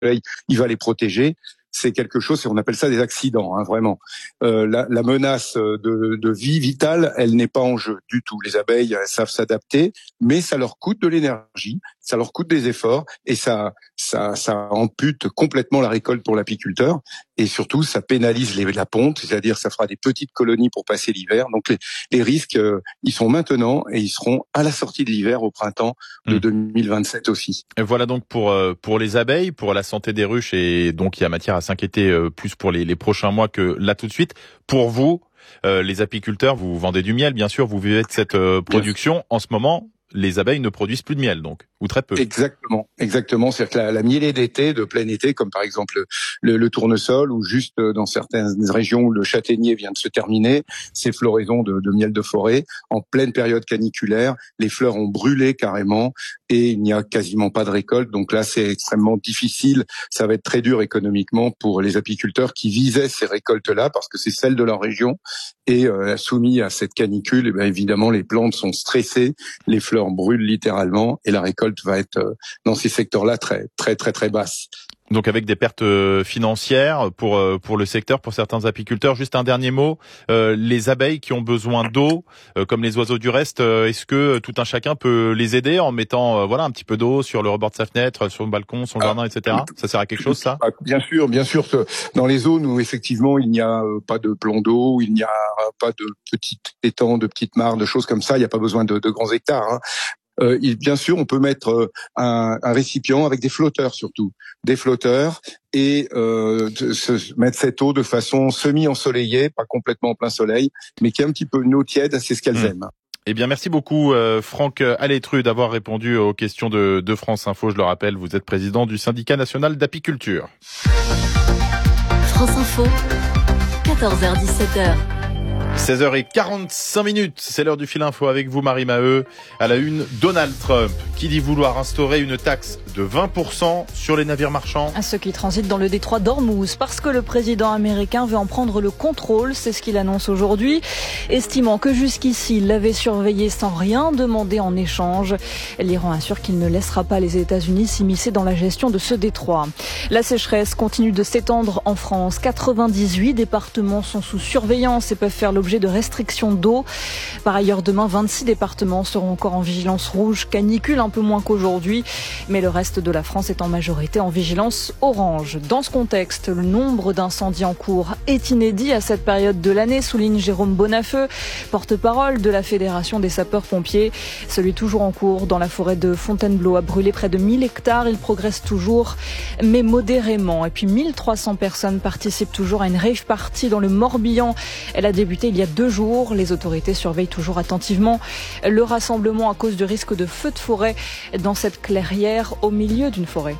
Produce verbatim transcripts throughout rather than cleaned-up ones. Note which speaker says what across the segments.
Speaker 1: soleil, il va les protéger. C'est quelque chose, on appelle ça des accidents, hein, vraiment. Euh, la, la menace de, de vie vitale, elle n'est pas en jeu du tout. Les abeilles, elles savent s'adapter, mais ça leur coûte de l'énergie, ça leur coûte des efforts, et ça, ça, ça ampute complètement la récolte pour l'apiculteur, et surtout, ça pénalise les, la ponte, c'est-à-dire ça fera des petites colonies pour passer l'hiver. Donc les, les risques, euh, ils sont maintenant, et ils seront à la sortie de l'hiver au printemps de mmh. deux mille vingt-sept aussi.
Speaker 2: Et voilà donc pour pour les abeilles, pour la santé des ruches, et donc il y a matière à s'inquiéter plus pour les, les prochains mois que là tout de suite. Pour vous, euh, les apiculteurs, vous vendez du miel, bien sûr, vous vivez de cette euh, production. En ce moment, les abeilles ne produisent plus de miel, donc, ou très peu.
Speaker 1: Exactement, exactement. C'est-à-dire que la, la mielée d'été, de plein été, comme par exemple le, le tournesol, ou juste dans certaines régions où le châtaignier vient de se terminer, ces floraisons de, de miel de forêt, en pleine période caniculaire, les fleurs ont brûlé carrément, et il n'y a quasiment pas de récolte. Donc là, c'est extrêmement difficile. Ça va être très dur économiquement pour les apiculteurs qui visaient ces récoltes-là, parce que c'est celle de leur région. Et euh, soumis à cette canicule, et bien évidemment, les plantes sont stressées, les fleurs brûlent littéralement, et la récolte va être euh, dans ces secteurs-là très, très, très, très basse.
Speaker 2: Donc avec des pertes financières pour pour le secteur, pour certains apiculteurs. Juste un dernier mot, euh, les abeilles qui ont besoin d'eau, euh, comme les oiseaux du reste, euh, est-ce que tout un chacun peut les aider en mettant euh, voilà un petit peu d'eau sur le rebord de sa fenêtre, sur le balcon, son jardin, et cetera. Ça sert à quelque chose, ça?
Speaker 1: Bien sûr, bien sûr. Dans les zones où effectivement il n'y a pas de plan d'eau, où il n'y a pas de petits étangs, de petites mares, de choses comme ça, il n'y a pas besoin de, de grands hectares, hein. Euh, il, bien sûr, on peut mettre euh, un, un récipient avec des flotteurs, surtout des flotteurs, et euh, de, se, mettre cette eau de façon semi-ensoleillée, pas complètement en plein soleil, mais qui est un petit peu une eau tiède. C'est ce qu'elles mmh. aiment.
Speaker 2: Eh bien, merci beaucoup, euh, Franck Alétru, d'avoir répondu aux questions de, de France Info. Je le rappelle, vous êtes président du syndicat national d'apiculture.
Speaker 3: France Info, quatorze heures dix-sept heures.
Speaker 2: seize heures quarante-cinq minutes, c'est l'heure du fil info avec vous, Marie Maheu. À la une, Donald Trump, qui dit vouloir instaurer une taxe de vingt pour cent sur les navires marchands.
Speaker 4: À ceux qui transitent dans le détroit d'Ormuz, parce que le président américain veut en prendre le contrôle, c'est ce qu'il annonce aujourd'hui, estimant que jusqu'ici, il l'avait surveillé sans rien demander en échange. L'Iran assure qu'il ne laissera pas les États-Unis s'immiscer dans la gestion de ce détroit. La sécheresse continue de s'étendre en France. quatre-vingt-dix-huit départements sont sous surveillance et peuvent faire l'objet de restrictions d'eau. Par ailleurs, demain, vingt-six départements seront encore en vigilance rouge, canicule un peu moins qu'aujourd'hui, mais le reste de la France est en majorité en vigilance orange. Dans ce contexte, le nombre d'incendies en cours est inédit à cette période de l'année, souligne Jérôme Bonnafeu, porte-parole de la Fédération des sapeurs-pompiers. Celui toujours en cours dans la forêt de Fontainebleau a brûlé près de mille hectares. Il progresse toujours, mais modérément. Et puis mille trois cents personnes participent toujours à une rave party dans le Morbihan. Elle a débuté il y a deux jours. Les autorités surveillent toujours attentivement le rassemblement à cause du risque de feu de forêt dans cette clairière au milieu d'une forêt.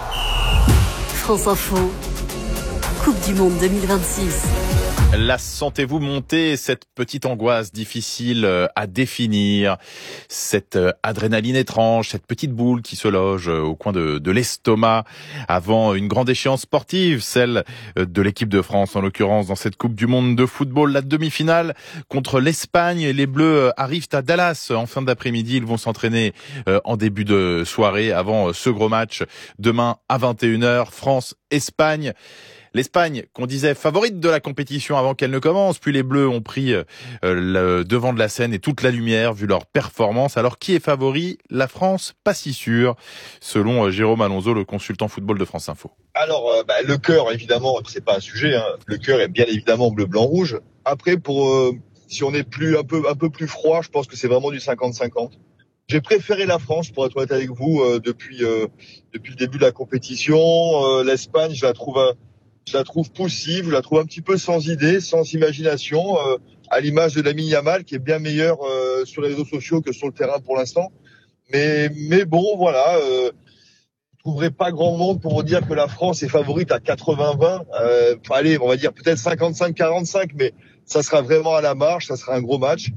Speaker 3: France Info, Coupe du Monde deux mille vingt-six.
Speaker 2: La sentez-vous monter, cette petite angoisse difficile à définir, cette adrénaline étrange, cette petite boule qui se loge au coin de, de l'estomac avant une grande échéance sportive, celle de l'équipe de France, en l'occurrence dans cette Coupe du Monde de football, la demi-finale contre l'Espagne. Les Bleus arrivent à Dallas en fin d'après-midi. Ils vont s'entraîner en début de soirée avant ce gros match demain à vingt et une heures, France-Espagne. L'Espagne, qu'on disait favorite de la compétition avant qu'elle ne commence, puis les Bleus ont pris euh, le devant de la scène et toute la lumière vu leur performance. Alors qui est favori? La France, pas si sûr, selon euh, Jérôme Alonso, le consultant football de France Info.
Speaker 5: Alors, euh, bah, le cœur, évidemment, c'est pas un sujet. Hein. Le cœur est bien évidemment bleu, blanc, rouge. Après, pour euh, si on est plus un peu un peu plus froid, je pense que c'est vraiment du cinquante cinquante. J'ai préféré la France, pour être honnête avec vous, euh, depuis euh, depuis le début de la compétition. Euh, L'Espagne, je la trouve euh, Je la trouve poussive, je la trouve un petit peu sans idée, sans imagination, euh, à l'image de Lamine Yamal, qui est bien meilleur euh, sur les réseaux sociaux que sur le terrain pour l'instant. Mais mais bon, voilà, euh, je trouverai pas grand monde pour vous dire que la France est favorite à quatre-vingts vingt. Euh, allez, on va dire peut-être cinquante-cinq quarante-cinq, mais ça sera vraiment à la marge, ça sera un gros match.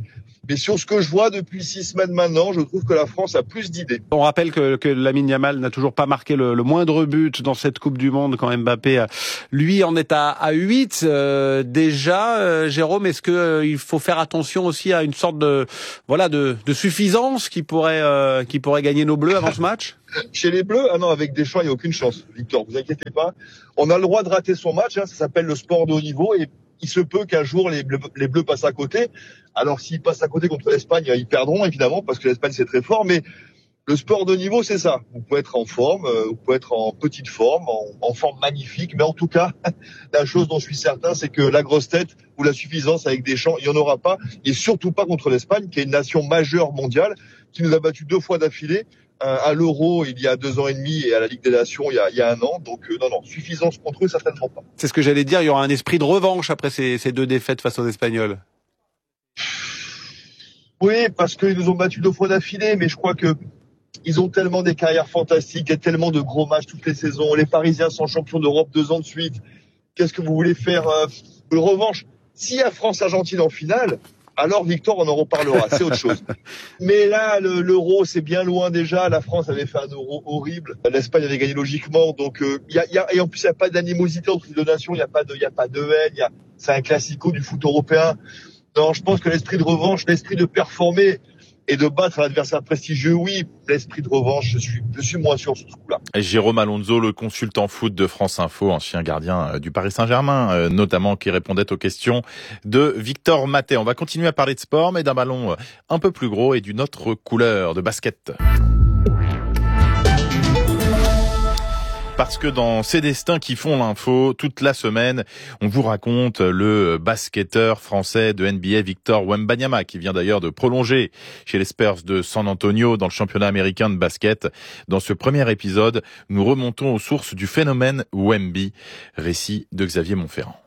Speaker 5: Mais sur ce que je vois depuis six semaines maintenant, je trouve que la France a plus d'idées.
Speaker 6: On rappelle que, que Lamine Yamal n'a toujours pas marqué le, le moindre but dans cette Coupe du Monde quand Mbappé, a, lui, en est à, à huit. Euh, déjà, euh, Jérôme, est-ce que euh, il faut faire attention aussi à une sorte de voilà de, de suffisance qui pourrait euh, qui pourrait gagner nos Bleus avant ce match?
Speaker 5: Chez les Bleus, ah non, avec Deschamps, il n'y a aucune chance, Victor. Vous inquiétez pas. On a le droit de rater son match. Hein, ça s'appelle le sport de haut niveau et il se peut qu'un jour les Bleus, les Bleus passent à côté. Alors s'ils passent à côté contre l'Espagne, ils perdront évidemment parce que l'Espagne c'est très fort. Mais le sport de niveau, c'est ça. Vous pouvez être en forme, euh, vous pouvez être en petite forme, en, en forme magnifique. Mais en tout cas, la chose dont je suis certain, c'est que la grosse tête ou la suffisance avec Deschamps, il n'y en aura pas. Et surtout pas contre l'Espagne, qui est une nation majeure mondiale, qui nous a battu deux fois d'affilée. À l'Euro il y a deux ans et demi et à la Ligue des Nations il y a, il y a un an. Donc euh, non, non, suffisance contre eux, certainement pas.
Speaker 6: C'est ce que j'allais dire, il y aura un esprit de revanche après ces, ces deux défaites face aux Espagnols.
Speaker 5: Oui, parce qu'ils nous ont battus deux fois d'affilée, mais je crois que ils ont tellement des carrières fantastiques et tellement de gros matchs toutes les saisons. Les Parisiens sont champions d'Europe deux ans de suite. Qu'est-ce que vous voulez faire euh, de revanche? S'il y a France-Argentine en finale, alors Victor, on en reparlera, c'est autre chose. Mais là, le, l'euro, c'est bien loin déjà. La France avait fait un euro horrible. L'Espagne avait gagné logiquement. Donc, euh, y a, y a, et en plus, il n'y a pas d'animosité entre les deux nations. Il n'y a pas de, il y a pas de haine. Y a, c'est un classico du foot européen. Non, je pense que l'esprit de revanche, l'esprit de performer et de battre un adversaire prestigieux, oui. L'esprit de revanche, je suis, je suis moins sûr sur ce coup-là.
Speaker 2: Jérôme Alonso, le consultant foot de France Info, ancien gardien du Paris Saint-Germain, euh, notamment, qui répondait aux questions de Victor Maté. On va continuer à parler de sport, mais d'un ballon un peu plus gros et d'une autre couleur, de basket. Parce que dans ces destins qui font l'info, toute la semaine, on vous raconte le basketteur français de N B A Victor Wembanyama, qui vient d'ailleurs de prolonger chez les Spurs de San Antonio dans le championnat américain de basket. Dans ce premier épisode, nous remontons aux sources du phénomène Wemby. Récit de Xavier Montferrand.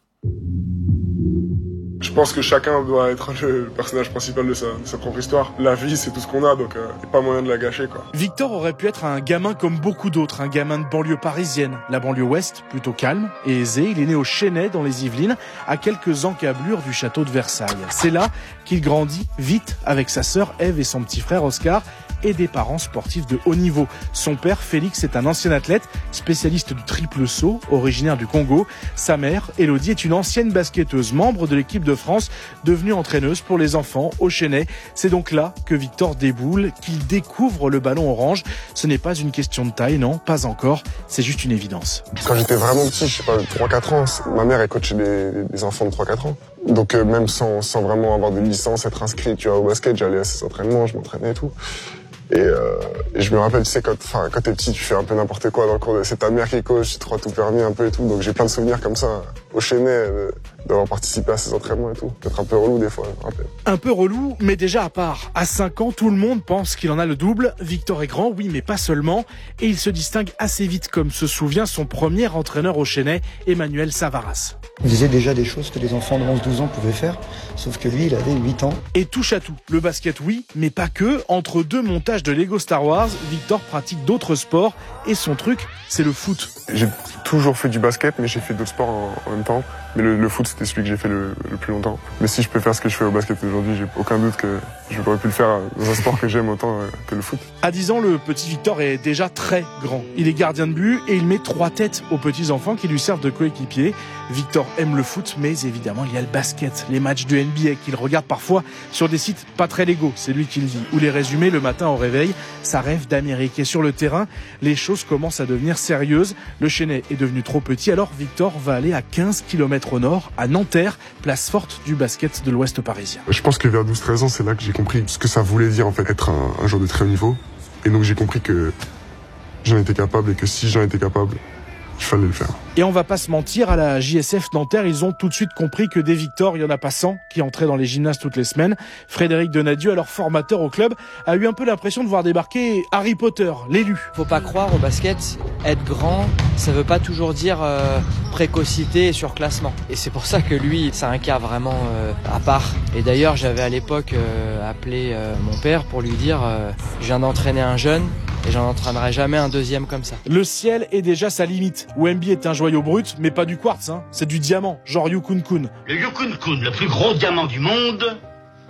Speaker 7: Je pense que chacun doit être le personnage principal de sa, de sa propre histoire. La vie, c'est tout ce qu'on a, donc il euh, n'y a pas moyen de la gâcher, quoi.
Speaker 8: Victor aurait pu être un gamin comme beaucoup d'autres, un gamin de banlieue parisienne. La banlieue ouest, plutôt calme et aisée. Il est né au Chesnay, dans les Yvelines, à quelques encablures du château de Versailles. C'est là qu'il grandit vite avec sa sœur Ève et son petit frère Oscar, et des parents sportifs de haut niveau. Son père, Félix, est un ancien athlète, spécialiste du triple saut, originaire du Congo. Sa mère, Élodie, est une ancienne basketteuse, membre de l'équipe de France, devenue entraîneuse pour les enfants au Chesnay. C'est donc là que Victor déboule, qu'il découvre le ballon orange. Ce n'est pas une question de taille, non, pas encore. C'est juste une évidence.
Speaker 7: Quand j'étais vraiment petit, je sais pas, trois quatre ans, ma mère, elle coachait des, des enfants de trois quatre ans. Donc euh, même sans, sans vraiment avoir de licence, être inscrit, tu vois, au basket, j'allais à ses entraînements, je m'entraînais et tout. Et, euh, et je me rappelle, tu sais, quand, enfin, quand t'es petit, tu fais un peu n'importe quoi dans le cours. De... C'est ta mère qui coach, tu te crois tout permis un peu et tout. Donc j'ai plein de souvenirs comme ça, au Chesnay, euh, d'avoir participé à ces entraînements et tout. Peut-être un peu relou des fois, je me rappelle.
Speaker 8: Un peu relou, mais déjà à part. À cinq ans, tout le monde pense qu'il en a le double. Victor est grand, oui, mais pas seulement. Et il se distingue assez vite, comme se souvient son premier entraîneur au Chesnay, Emmanuel Savaras.
Speaker 9: Il faisait déjà des choses que les enfants de onze douze ans pouvaient faire, sauf que lui, il avait huit ans.
Speaker 8: Et touche à tout. Le basket, oui, mais pas que. Entre deux montages de Lego Star Wars, Victor pratique d'autres sports et son truc, c'est le foot.
Speaker 7: J'ai toujours fait du basket, mais j'ai fait d'autres sports en, en même temps. Mais le, le foot, c'était celui que j'ai fait le, le plus longtemps. Mais si je peux faire ce que je fais au basket aujourd'hui, j'ai aucun doute que je pourrais plus le faire dans un sport que j'aime autant que le foot.
Speaker 8: À dix ans, le petit Victor est déjà très grand. Il est gardien de but et il met trois têtes aux petits enfants qui lui servent de coéquipiers. Victor aime le foot, mais évidemment, il y a le basket, les matchs de N B A qu'il regarde parfois sur des sites pas très légaux, c'est lui qui le dit, ou les résumés le matin au réveil. Ça rêve d'Amérique. Et sur le terrain, les choses commencent à devenir sérieuses. Le Chesnay est devenu trop petit, alors Victor va aller à quinze kilomètres au nord, à Nanterre, place forte du basket de l'Ouest parisien.
Speaker 7: Je pense que vers douze treize ans, c'est là que j'ai compris ce que ça voulait dire en fait, être un, un joueur de très haut niveau. Et donc j'ai compris que j'en étais capable et que si j'en étais capable, il fallait le faire.
Speaker 8: Et on va pas se mentir, à la J S F Nanterre, ils ont tout de suite compris que des Victor, il y en a pas cent qui entraient dans les gymnases toutes les semaines. Frédéric Donadieu, alors formateur au club, a eu un peu l'impression de voir débarquer Harry Potter, l'élu.
Speaker 10: Faut pas croire au basket, être grand, ça veut pas toujours dire euh, précocité et surclassement. Et c'est pour ça que lui, c'est un cas vraiment euh, à part. Et d'ailleurs, j'avais à l'époque euh, appelé euh, mon père pour lui dire euh, je viens d'entraîner un jeune et j'en entraînerai jamais un deuxième comme ça.
Speaker 8: Le ciel est déjà sa limite. Wemby est un joyau brut, mais pas du quartz, hein. C'est du diamant, genre Yukun Kun.
Speaker 11: Le Yukun Kun, le plus gros diamant du monde, il est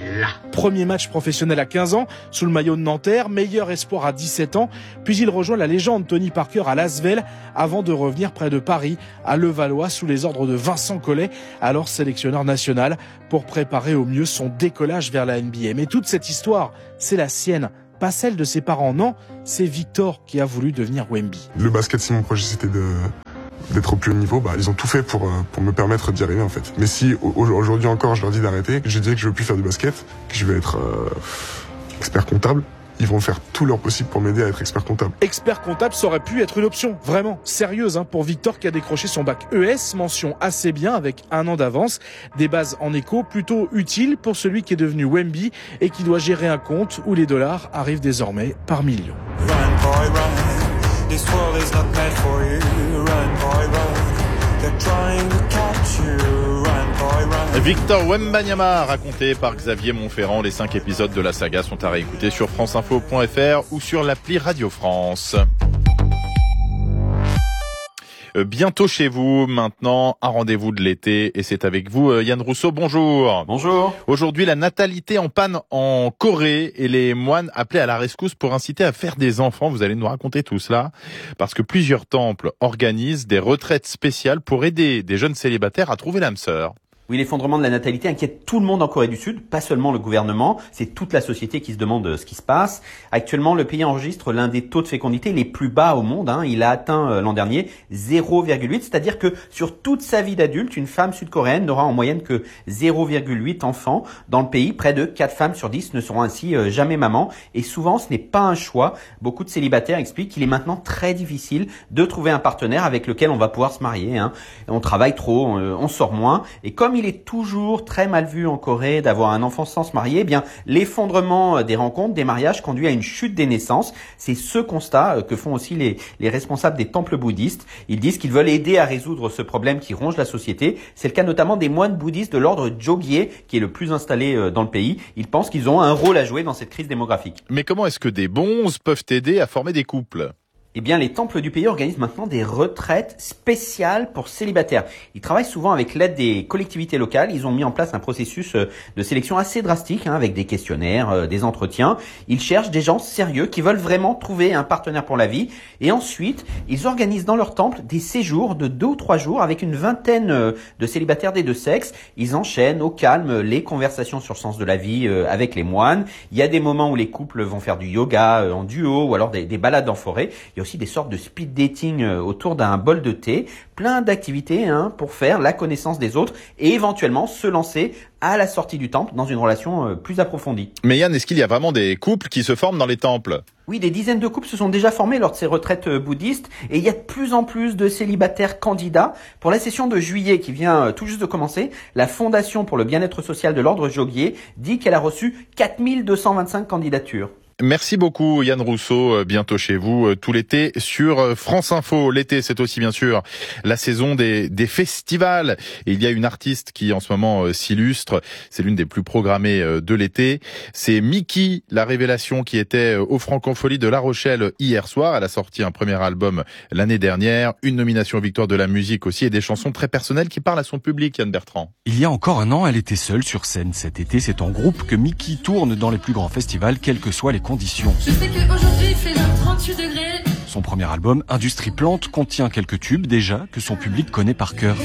Speaker 11: là.
Speaker 8: Premier match professionnel à quinze ans, sous le maillot de Nanterre, meilleur espoir à dix-sept ans, puis il rejoint la légende Tony Parker à Lasvel avant de revenir près de Paris, à Levallois, sous les ordres de Vincent Collet, alors sélectionneur national, pour préparer au mieux son décollage vers la N B A. Mais toute cette histoire, c'est la sienne, pas celle de ses parents, non, c'est Victor qui a voulu devenir Wemby.
Speaker 7: Le basket, si mon projet c'était de... d'être au plus haut niveau, bah, ils ont tout fait pour, pour me permettre d'y arriver en fait. Mais si aujourd'hui encore je leur dis d'arrêter, je dis que je veux plus faire du basket, que je vais être euh, expert comptable, ils vont faire tout leur possible pour m'aider à être expert comptable.
Speaker 8: Expert comptable, ça aurait pu être une option, vraiment, sérieuse, hein, pour Victor qui a décroché son bac E S, mention assez bien avec un an d'avance. Des bases en éco plutôt utiles pour celui qui est devenu Wemby et qui doit gérer un compte où les dollars arrivent désormais par millions.
Speaker 12: Run, boy, run. This world is not meant for you. Run, boy, run. They're trying to catch you. Run, boy, run.
Speaker 2: Victor Wembanyama, raconté par Xavier Montferrand. Les cinq épisodes de la saga sont à réécouter sur franceinfo point f r ou sur l'appli Radio France. Bientôt chez vous, maintenant, un rendez-vous de l'été, et c'est avec vous, Yann Rousseau. Bonjour.
Speaker 13: Bonjour.
Speaker 2: Aujourd'hui, la natalité en panne en Corée et les moines appelés à la rescousse pour inciter à faire des enfants. Vous allez nous raconter tout cela, parce que plusieurs temples organisent des retraites spéciales pour aider des jeunes célibataires à trouver l'âme sœur.
Speaker 13: Oui, l'effondrement de la natalité inquiète tout le monde en Corée du Sud, pas seulement le gouvernement, c'est toute la société qui se demande ce qui se passe. Actuellement, le pays enregistre l'un des taux de fécondité les plus bas au monde. Hein. Il a atteint euh, l'an dernier zéro virgule huit, c'est-à-dire que sur toute sa vie d'adulte, une femme sud-coréenne n'aura en moyenne que zéro virgule huit enfants. Dans le pays, près de quatre femmes sur dix ne seront ainsi euh, jamais maman. Et souvent, ce n'est pas un choix. Beaucoup de célibataires expliquent qu'il est maintenant très difficile de trouver un partenaire avec lequel on va pouvoir se marier. Hein. On travaille trop, on, on sort moins. Et comme il est toujours très mal vu en Corée d'avoir un enfant sans se marier, eh bien l'effondrement des rencontres, des mariages conduit à une chute des naissances. C'est ce constat que font aussi les, les responsables des temples bouddhistes. Ils disent qu'ils veulent aider à résoudre ce problème qui ronge la société. C'est le cas notamment des moines bouddhistes de l'ordre Jogye, qui est le plus installé dans le pays. Ils pensent qu'ils ont un rôle à jouer dans cette crise démographique.
Speaker 2: Mais comment est-ce que des bonzes peuvent aider à former des couples ?
Speaker 13: Eh bien, les temples du pays organisent maintenant des retraites spéciales pour célibataires. Ils travaillent souvent avec l'aide des collectivités locales. Ils ont mis en place un processus de sélection assez drastique, hein, avec des questionnaires, euh, des entretiens. Ils cherchent des gens sérieux qui veulent vraiment trouver un partenaire pour la vie. Et ensuite, ils organisent dans leur temple des séjours de deux ou trois jours avec une vingtaine de célibataires des deux sexes. Ils enchaînent au calme les conversations sur le sens de la vie euh, avec les moines. Il y a des moments où les couples vont faire du yoga euh, en duo ou alors des, des balades en forêt. Il y a aussi des sortes de speed dating autour d'un bol de thé, plein d'activités hein, pour faire la connaissance des autres et éventuellement se lancer à la sortie du temple dans une relation plus approfondie.
Speaker 2: Mais Yann, est-ce qu'il y a vraiment des couples qui se forment dans les temples ?
Speaker 13: Oui, des dizaines de couples se sont déjà formés lors de ces retraites bouddhistes et il y a de plus en plus de célibataires candidats. Pour la session de juillet qui vient tout juste de commencer, la Fondation pour le bien-être social de l'ordre Jogye dit qu'elle a reçu quatre mille deux cent vingt-cinq candidatures.
Speaker 2: Merci beaucoup Yann Rousseau, bientôt chez vous tout l'été sur France Info. L'été, c'est aussi bien sûr la saison des, des festivals. Et il y a une artiste qui en ce moment s'illustre, c'est l'une des plus programmées de l'été. C'est Miki, la révélation qui était au Francophonie de La Rochelle hier soir. Elle a sorti un premier album l'année dernière, une nomination aux Victoires de la musique aussi et des chansons très personnelles qui parlent à son public, Yann Bertrand.
Speaker 14: Il y a encore un an, elle était seule sur scène. Cet été, c'est en groupe que Miki tourne dans les plus grands festivals, quelles que soient les conditions.
Speaker 15: Je sais qu'aujourd'hui il fait trente-huit degrés.
Speaker 14: Son premier album, Industrie Plante, contient quelques tubes déjà que son public connaît par cœur.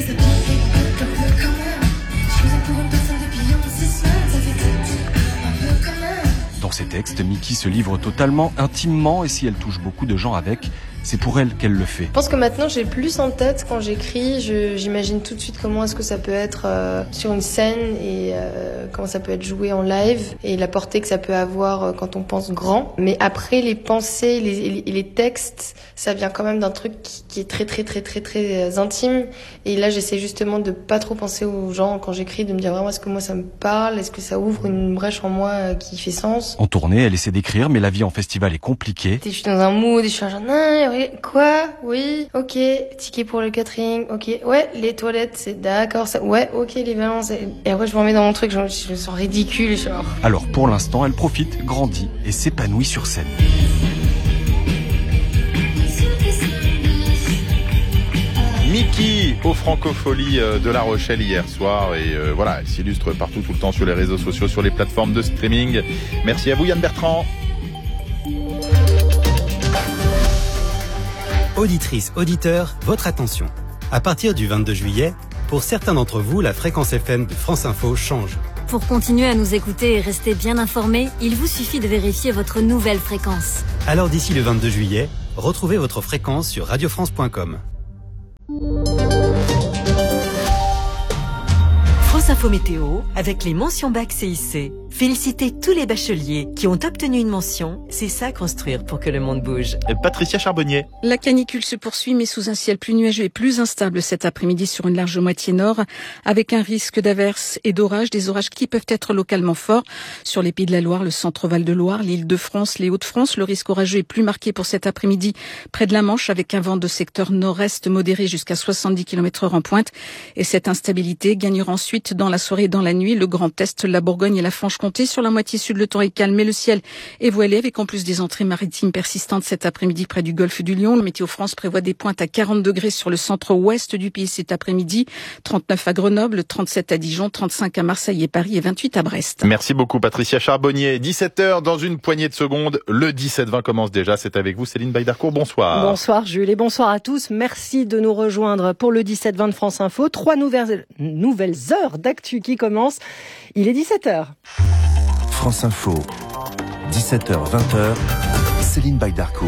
Speaker 14: Dans ses textes, Miki se livre totalement, intimement, et si elle touche beaucoup de gens avec, c'est pour elle qu'elle le fait.
Speaker 16: Je pense que maintenant j'ai plus en tête quand j'écris, je, j'imagine tout de suite comment est-ce que ça peut être euh, sur une scène et euh, comment ça peut être joué en live et la portée que ça peut avoir euh, quand on pense grand. Mais après les pensées, les, les, les textes, ça vient quand même d'un truc qui, qui est très très très très très intime. Et là j'essaie justement de pas trop penser aux gens quand j'écris, de me dire vraiment est-ce que moi ça me parle, est-ce que ça ouvre une brèche en moi euh, qui fait sens.
Speaker 14: En tournée, elle essaie d'écrire, mais la vie en festival est compliquée.
Speaker 16: Je suis dans un mood, je suis genre non. Quoi? Oui, ok, ticket pour le catering, ok, ouais, les toilettes, c'est d'accord, ça, ouais, ok, les balances, et après je me remets dans mon truc, je, je me sens ridicule, genre.
Speaker 14: Alors pour l'instant, elle profite, grandit et s'épanouit sur scène.
Speaker 2: Miki, aux Francopholies de La Rochelle hier soir. Et euh, voilà, elle s'illustre partout, tout le temps sur les réseaux sociaux, sur les plateformes de streaming. Merci à vous Yann Bertrand.
Speaker 11: Auditrices, auditeurs, votre attention. À partir du vingt-deux juillet, pour certains d'entre vous, la fréquence F M de France Info change.
Speaker 3: Pour continuer à nous écouter et rester bien informés, il vous suffit de vérifier votre nouvelle fréquence.
Speaker 11: Alors d'ici le vingt-deux juillet, retrouvez votre fréquence sur radio france point com.
Speaker 17: France Info Météo, avec les mentions bac C I C. Félicitez tous les bacheliers qui ont obtenu une mention. C'est ça construire pour que le monde bouge.
Speaker 2: Patricia Charbonnier.
Speaker 18: La canicule se poursuit, mais sous un ciel plus nuageux et plus instable cet après-midi sur une large moitié nord, avec un risque d'averses et d'orages, des orages qui peuvent être localement forts sur les Pays de la Loire, le centre Val-de-Loire, l'Île-de-France, les Hauts-de-France. Le risque orageux est plus marqué pour cet après-midi près de la Manche, avec un vent de secteur nord-est modéré jusqu'à soixante-dix kilomètres heure en pointe. Et cette instabilité gagnera ensuite dans la soirée et dans la nuit le Grand Est, la Bourgogne et la Franche-Comté. Sur la moitié sud, le temps est calme, mais le ciel est voilé, avec en plus des entrées maritimes persistantes cet après-midi près du golfe du Lion. Le Météo France prévoit des pointes à quarante degrés sur le centre-ouest du pays cet après-midi, trente-neuf à Grenoble, trente-sept à Dijon, trente-cinq à Marseille et Paris et vingt-huit à Brest.
Speaker 2: Merci beaucoup Patricia Charbonnier. dix-sept heures dans une poignée de secondes. Le dix-sept vingt commence déjà. C'est avec vous Céline Baydarcourt. Bonsoir.
Speaker 19: Bonsoir Jules et bonsoir à tous. Merci de nous rejoindre pour le dix-sept vingt de France Info. Trois nouvelles, nouvelles heures d'actu qui commencent. Il est dix-sept heures.
Speaker 20: France Info, dix-sept heures vingt, Céline Baydarcourt.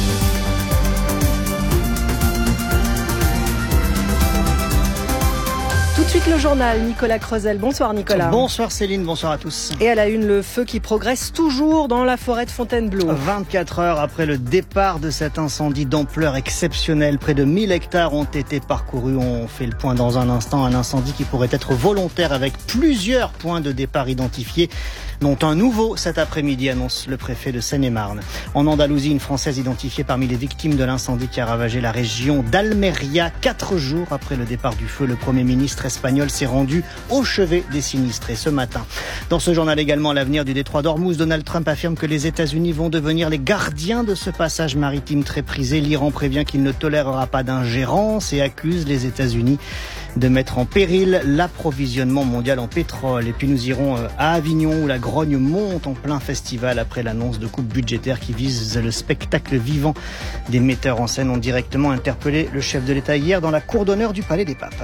Speaker 19: Tout de suite le journal, Nicolas Creusel. Bonsoir Nicolas.
Speaker 21: Bonsoir Céline, bonsoir à tous.
Speaker 19: Et à la une, le feu qui progresse toujours dans la forêt de Fontainebleau.
Speaker 21: vingt-quatre heures après le départ de cet incendie d'ampleur exceptionnelle, près de mille hectares ont été parcourus. On fait le point dans un instant. Un incendie qui pourrait être volontaire avec plusieurs points de départ identifiés, dont un nouveau cet après-midi, annonce le préfet de Seine-et-Marne. En Andalousie, une Française identifiée parmi les victimes de l'incendie qui a ravagé la région d'Almeria. Quatre jours après le départ du feu, le Premier ministre espagnol s'est rendu au chevet des sinistrés ce matin. Dans ce journal également, l'avenir du détroit d'Ormuz. Donald Trump affirme que les États-Unis vont devenir les gardiens de ce passage maritime très prisé. L'Iran prévient qu'il ne tolérera pas d'ingérence et accuse les États-Unis de mettre en péril l'approvisionnement mondial en pétrole. Et puis nous irons à Avignon où la grogne monte en plein festival après l'annonce de coupes budgétaires qui visent le spectacle vivant. Des metteurs en scène ont directement interpellé le chef de l'État hier dans la cour d'honneur du Palais des Papes.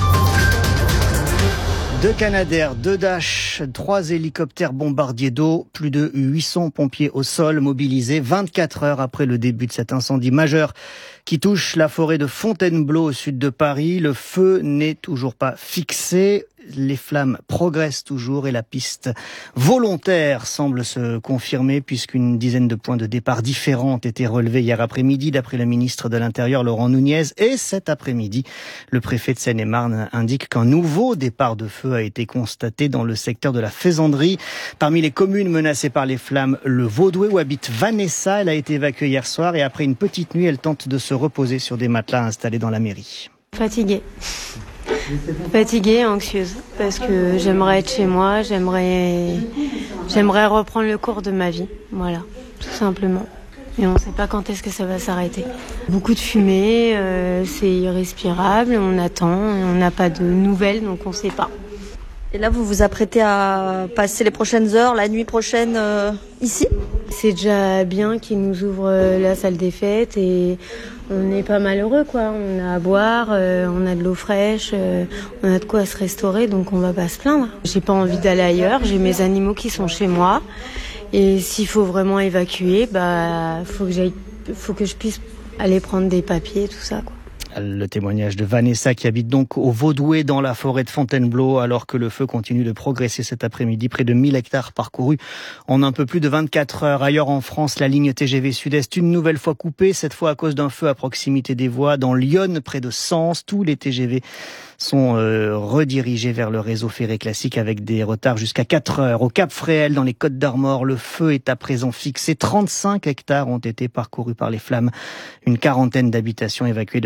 Speaker 21: Deux Canadair, deux Dash, trois hélicoptères bombardiers d'eau, plus de huit cents pompiers au sol mobilisés vingt-quatre heures après le début de cet incendie majeur qui touche la forêt de Fontainebleau au sud de Paris. Le feu n'est toujours pas fixé. Les flammes progressent toujours et la piste volontaire semble se confirmer puisqu'une dizaine de points de départ différents ont été relevés hier après-midi d'après le ministre de l'Intérieur Laurent Nunez. Et cet après-midi, le préfet de Seine-et-Marne indique qu'un nouveau départ de feu a été constaté dans le secteur de la Faisanderie. Parmi les communes menacées par les flammes, le Vaudoué où habite Vanessa. Elle a été évacuée hier soir et après une petite nuit, elle tente de se reposer sur des matelas installés dans la mairie.
Speaker 22: Fatiguée. Fatiguée, anxieuse, parce que j'aimerais être chez moi, j'aimerais, j'aimerais reprendre le cours de ma vie, voilà, tout simplement. Et on ne sait pas quand est-ce que ça va s'arrêter. Beaucoup de fumée, euh, c'est irrespirable, on attend, on n'a pas de nouvelles, donc on ne sait pas.
Speaker 23: Et là, vous vous apprêtez à passer les prochaines heures, la nuit prochaine, euh, ici ?
Speaker 22: C'est déjà bien qu'ils nous ouvrent la salle des fêtes et on est pas malheureux, quoi. On a à boire, euh, on a de l'eau fraîche, euh, on a de quoi se restaurer, donc on va pas se plaindre. J'ai pas envie d'aller ailleurs, j'ai mes animaux qui sont chez moi. Et s'il faut vraiment évacuer, bah, faut que j'aille, faut que je puisse aller prendre des papiers, tout ça, quoi.
Speaker 21: Le témoignage de Vanessa qui habite donc au Vaudoué dans la forêt de Fontainebleau alors que le feu continue de progresser cet après-midi. Près de mille hectares parcourus en un peu plus de vingt-quatre heures. Ailleurs en France, la ligne T G V Sud-Est une nouvelle fois coupée, cette fois à cause d'un feu à proximité des voies. Dans Lyon, près de Sens, tous les T G V sont euh, redirigés vers le réseau ferré classique avec des retards jusqu'à quatre heures. Au Cap Fréhel, dans les Côtes d'Armor, le feu est à présent fixé. trente-cinq hectares ont été parcourus par les flammes. Une quarantaine d'habitations évacuées de manière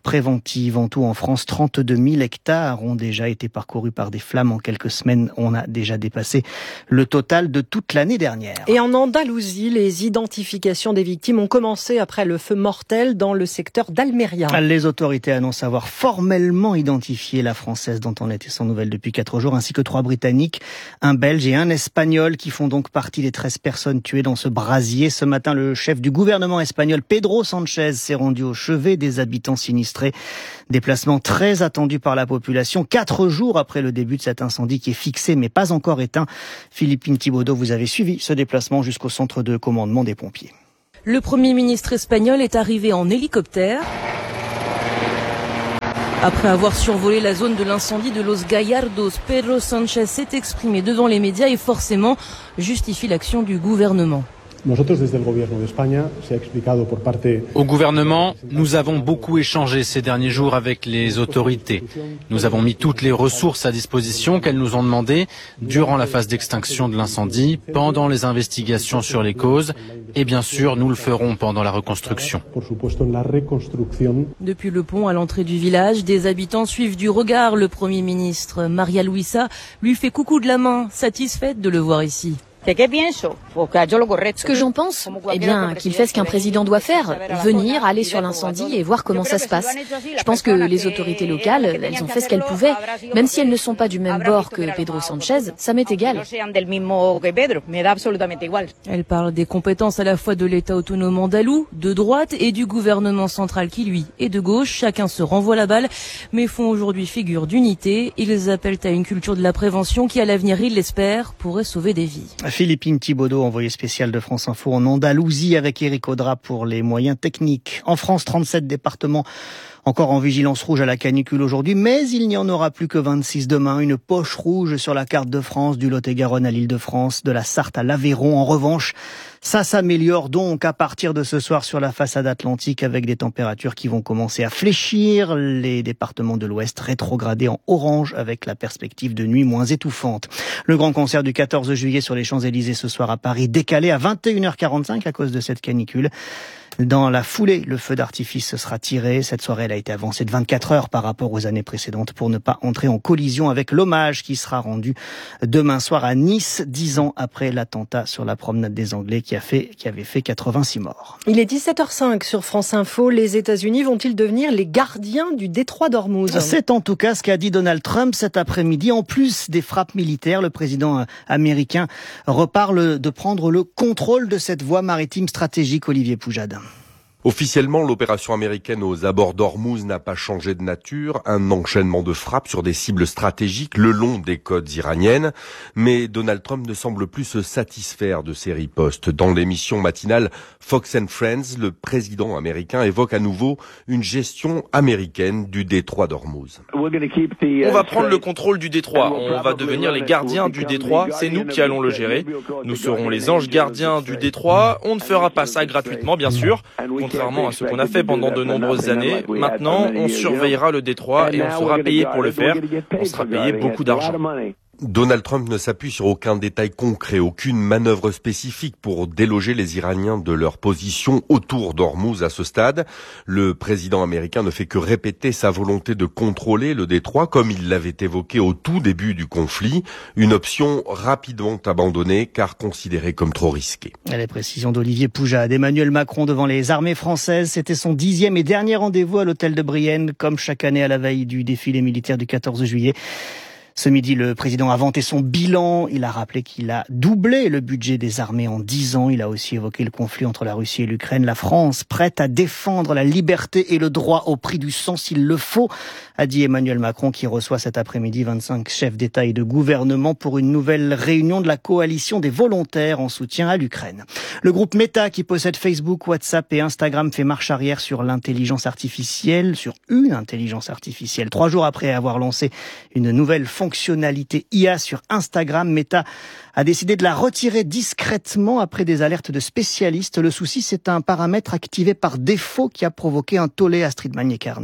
Speaker 21: préventive. En tout, en France, trente-deux mille hectares ont déjà été parcourus par des flammes en quelques semaines. On a déjà dépassé le total de toute l'année dernière.
Speaker 19: Et en Andalousie, les identifications des victimes ont commencé après le feu mortel dans le secteur d'Almeria.
Speaker 21: Les autorités annoncent avoir formellement identifié la Française dont on était sans nouvelles depuis quatre jours, ainsi que trois Britanniques, un Belge et un Espagnol qui font donc partie des treize personnes tuées dans ce brasier. Ce matin, le chef du gouvernement espagnol, Pedro Sánchez, s'est rendu au chevet des habitants sinistrés. Déplacement très attendu par la population, quatre jours après le début de cet incendie qui est fixé mais pas encore éteint. Philippine Thibaudot, vous avez suivi ce déplacement jusqu'au centre de commandement des pompiers.
Speaker 1: Le Premier ministre espagnol est arrivé en hélicoptère. Après avoir survolé la zone de l'incendie de Los Gallardos, Pedro Sánchez s'est exprimé devant les médias et forcément justifie l'action du gouvernement.
Speaker 4: Au gouvernement, nous avons beaucoup échangé ces derniers jours avec les autorités. Nous avons mis toutes les ressources à disposition qu'elles nous ont demandées durant la phase d'extinction de l'incendie, pendant les investigations sur les causes et bien sûr, nous le ferons pendant la reconstruction.
Speaker 1: Depuis le pont à l'entrée du village, des habitants suivent du regard le Premier ministre. Maria Luisa lui fait coucou de la main, satisfaite de le voir ici.
Speaker 6: Ce que j'en pense, eh bien, qu'il fait ce qu'un président doit faire, venir, aller sur l'incendie et voir comment ça se passe. Je pense que les autorités locales, elles ont fait ce qu'elles pouvaient. Même si elles ne sont pas du même bord que Pedro Sánchez, ça m'est égal.
Speaker 1: Elle parle des compétences à la fois de l'État autonome andalou, de droite et du gouvernement central qui, lui, est de gauche. Chacun se renvoie la balle, mais font aujourd'hui figure d'unité. Ils appellent à une culture de la prévention qui, à l'avenir, ils l'espèrent, pourrait sauver des vies.
Speaker 21: Philippine Thibaudot, envoyée spéciale de France Info en Andalousie avec Éric Audra pour les moyens techniques. En France, trente-sept départements encore en vigilance rouge à la canicule aujourd'hui, mais il n'y en aura plus que vingt-six demain. Une poche rouge sur la carte de France, du Lot-et-Garonne à l'Île-de-France, de la Sarthe à l'Aveyron. En revanche, ça s'améliore donc à partir de ce soir sur la façade atlantique avec des températures qui vont commencer à fléchir. Les départements de l'Ouest rétrogradés en orange avec la perspective de nuit moins étouffante. Le grand concert du quatorze juillet sur les Champs-Élysées ce soir à Paris décalé à vingt et une heures quarante-cinq à cause de cette canicule. Dans la foulée, le feu d'artifice sera tiré. Cette soirée elle a été avancée de vingt-quatre heures par rapport aux années précédentes pour ne pas entrer en collision avec l'hommage qui sera rendu demain soir à Nice, dix ans après l'attentat sur la promenade des Anglais qui a fait, qui avait fait quatre-vingt-six morts.
Speaker 19: Il est dix-sept heures cinq sur France Info. Les États-Unis vont-ils devenir les gardiens du détroit d'Ormuz ?
Speaker 21: C'est en tout cas ce qu'a dit Donald Trump cet après-midi. En plus des frappes militaires, le président américain reparle de prendre le contrôle de cette voie maritime stratégique. Olivier Poujade.
Speaker 24: Officiellement, l'opération américaine aux abords d'Ormuz n'a pas changé de nature, un enchaînement de frappes sur des cibles stratégiques le long des côtes iraniennes. Mais Donald Trump ne semble plus se satisfaire de ces ripostes. Dans l'émission matinale Fox and Friends, le président américain évoque à nouveau une gestion américaine du détroit d'Ormuz.
Speaker 25: On va prendre le contrôle du détroit, on va devenir les gardiens du détroit, c'est nous qui allons le gérer. Nous serons les anges gardiens du détroit, on ne fera pas ça gratuitement bien sûr. Contrairement à ce qu'on a fait pendant de nombreuses années, maintenant on surveillera le détroit et on sera payé pour le faire. On sera payé beaucoup d'argent.
Speaker 24: Donald Trump ne s'appuie sur aucun détail concret, aucune manœuvre spécifique pour déloger les Iraniens de leur position autour d'Ormuz à ce stade. Le président américain ne fait que répéter sa volonté de contrôler le détroit comme il l'avait évoqué au tout début du conflit, une option rapidement abandonnée car considérée comme trop risquée.
Speaker 21: Les précisions d'Olivier Poujade. Emmanuel Macron devant les armées françaises, c'était son dixième et dernier rendez-vous à l'hôtel de Brienne, comme chaque année à la veille du défilé militaire du quatorze juillet. Ce midi, le président a vanté son bilan. Il a rappelé qu'il a doublé le budget des armées en dix ans. Il a aussi évoqué le conflit entre la Russie et l'Ukraine. La France, prête à défendre la liberté et le droit au prix du sang s'il le faut, a dit Emmanuel Macron, qui reçoit cet après-midi vingt-cinq chefs d'État et de gouvernement pour une nouvelle réunion de la coalition des volontaires en soutien à l'Ukraine. Le groupe Meta, qui possède Facebook, WhatsApp et Instagram, fait marche arrière sur l'intelligence artificielle, sur une intelligence artificielle. Trois jours après avoir lancé une nouvelle fonctionnalité I A sur Instagram, Meta a décidé de la retirer discrètement après des alertes de spécialistes. Le souci, c'est un paramètre activé par défaut qui a provoqué un tollé. Astrid Magnécarne.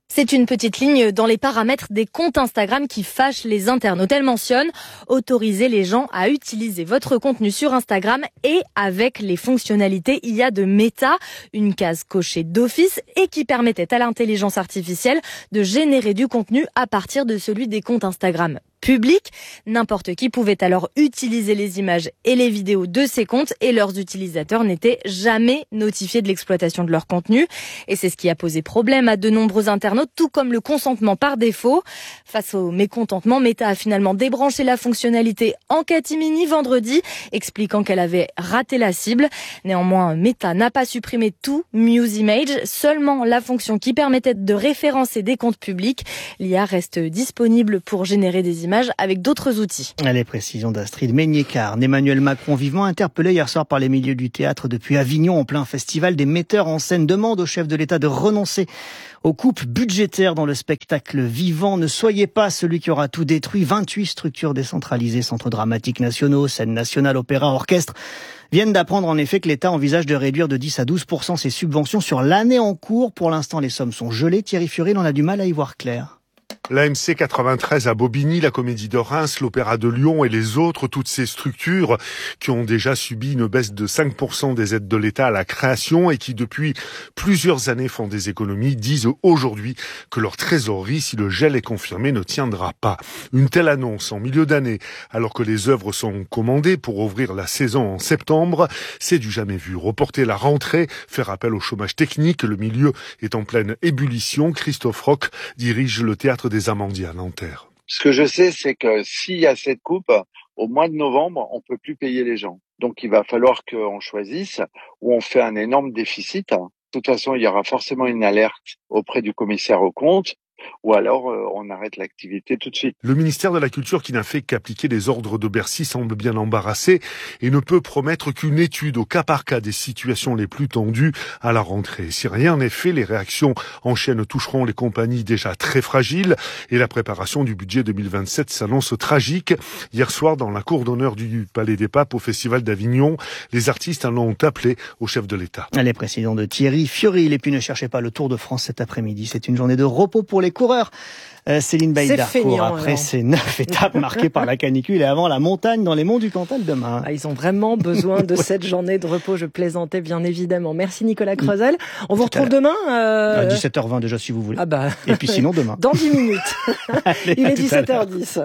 Speaker 6: C'est une petite ligne dans les paramètres des comptes Instagram qui fâchent les internautes. Elle mentionne autoriser les gens à utiliser votre contenu sur Instagram et avec les fonctionnalités I A de Meta, une case cochée d'office et qui permettait à l'intelligence artificielle de générer du contenu à partir de celui des comptes Instagram publics. N'importe qui pouvait alors utiliser les images et les vidéos de ces comptes et leurs utilisateurs n'étaient jamais notifiés de l'exploitation de leur contenu. Et c'est ce qui a posé problème à de nombreux internautes, tout comme le consentement par défaut. Face au mécontentement, Meta a finalement débranché la fonctionnalité en catimini vendredi, expliquant qu'elle avait raté la cible. Néanmoins, Meta n'a pas supprimé tout Muse Image, seulement la fonction qui permettait de référencer des comptes publics. L'I A reste disponible pour générer des images avec d'autres outils.
Speaker 21: Les précisions d'Astrid Meignet-Carne. Emmanuel Macron, vivement interpellé hier soir par les milieux du théâtre depuis Avignon en plein festival, des metteurs en scène demandent au chef de l'État de renoncer aux coupes budgétaires dans le spectacle vivant. Ne soyez pas celui qui aura tout détruit. vingt-huit structures décentralisées, centres dramatiques nationaux, scènes nationales, opéra, orchestre, viennent d'apprendre en effet que l'État envisage de réduire de dix à douze pour cent ses subventions sur l'année en cours. Pour l'instant, les sommes sont gelées. Thierry Furil en a du mal à y voir clair.
Speaker 5: L'A M C quatre-vingt-treize à Bobigny, la Comédie de Reims, l'Opéra de Lyon et les autres, toutes ces structures qui ont déjà subi une baisse de cinq pour cent des aides de l'État à la création et qui depuis plusieurs années font des économies, disent aujourd'hui que leur trésorerie, si le gel est confirmé, ne tiendra pas. Une telle annonce en milieu d'année, alors que les œuvres sont commandées pour ouvrir la saison en septembre, c'est du jamais vu. Reporter la rentrée, faire appel au chômage technique, le milieu est en pleine ébullition. Christophe Roch dirige le théâtre des Amandiers à Nanterre.
Speaker 7: Ce que je sais, c'est que s'il y a cette coupe, au mois de novembre, on peut plus payer les gens. Donc il va falloir qu'on choisisse où on fait un énorme déficit. De toute façon, il y aura forcément une alerte auprès du commissaire aux comptes. Ou alors euh, on arrête l'activité tout de suite.
Speaker 5: Le ministère de la Culture, qui n'a fait qu'appliquer les ordres de Bercy, semble bien embarrassé et ne peut promettre qu'une étude au cas par cas des situations les plus tendues à la rentrée. Si rien n'est fait, les réactions en chaîne toucheront les compagnies déjà très fragiles et la préparation du budget deux mille vingt-sept s'annonce tragique. Hier soir, dans la cour d'honneur du Palais des Papes au Festival d'Avignon, les artistes en ont appelé au chef de l'État.
Speaker 21: Les présidents de Thierry Furil. Et puis ne cherchez pas le Tour de France cet après-midi. C'est une journée de repos pour les coureurs. Euh, Céline Baïdarcourt, après alors. Ces neuf étapes marquées par la canicule et avant la montagne dans les monts du Cantal demain.
Speaker 19: Ah, ils ont vraiment besoin de cette journée de repos. Je plaisantais bien évidemment. Merci Nicolas Creusel. On vous retrouve demain euh...
Speaker 21: à dix-sept heures vingt déjà si vous voulez.
Speaker 19: Ah bah.
Speaker 21: Et puis sinon demain.
Speaker 19: Dans dix minutes. Allez, il est dix-sept heures dix.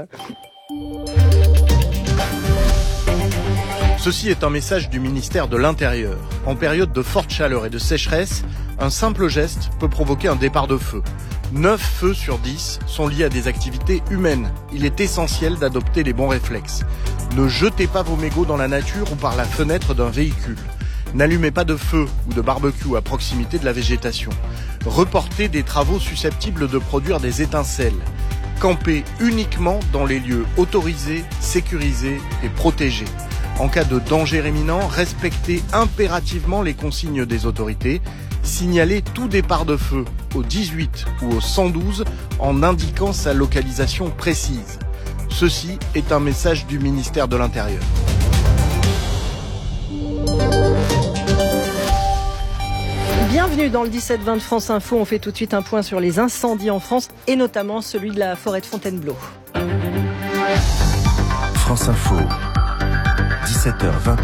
Speaker 8: Ceci est un message du ministère de l'Intérieur. En période de forte chaleur et de sécheresse, un simple geste peut provoquer un départ de feu. neuf feux sur dix sont liés à des activités humaines. Il est essentiel d'adopter les bons réflexes. Ne jetez pas vos mégots dans la nature ou par la fenêtre d'un véhicule. N'allumez pas de feu ou de barbecue à proximité de la végétation. Reportez des travaux susceptibles de produire des étincelles. Campez uniquement dans les lieux autorisés, sécurisés et protégés. En cas de danger imminent, respectez impérativement les consignes des autorités. Signalez tout départ de feu au dix-huit ou au cent douze en indiquant sa localisation précise. Ceci est un message du ministère de l'Intérieur.
Speaker 19: Bienvenue dans le dix-sept vingt de France Info. On fait tout de suite un point sur les incendies en France et notamment celui de la forêt de Fontainebleau.
Speaker 20: France Info, dix-sept heures vingt.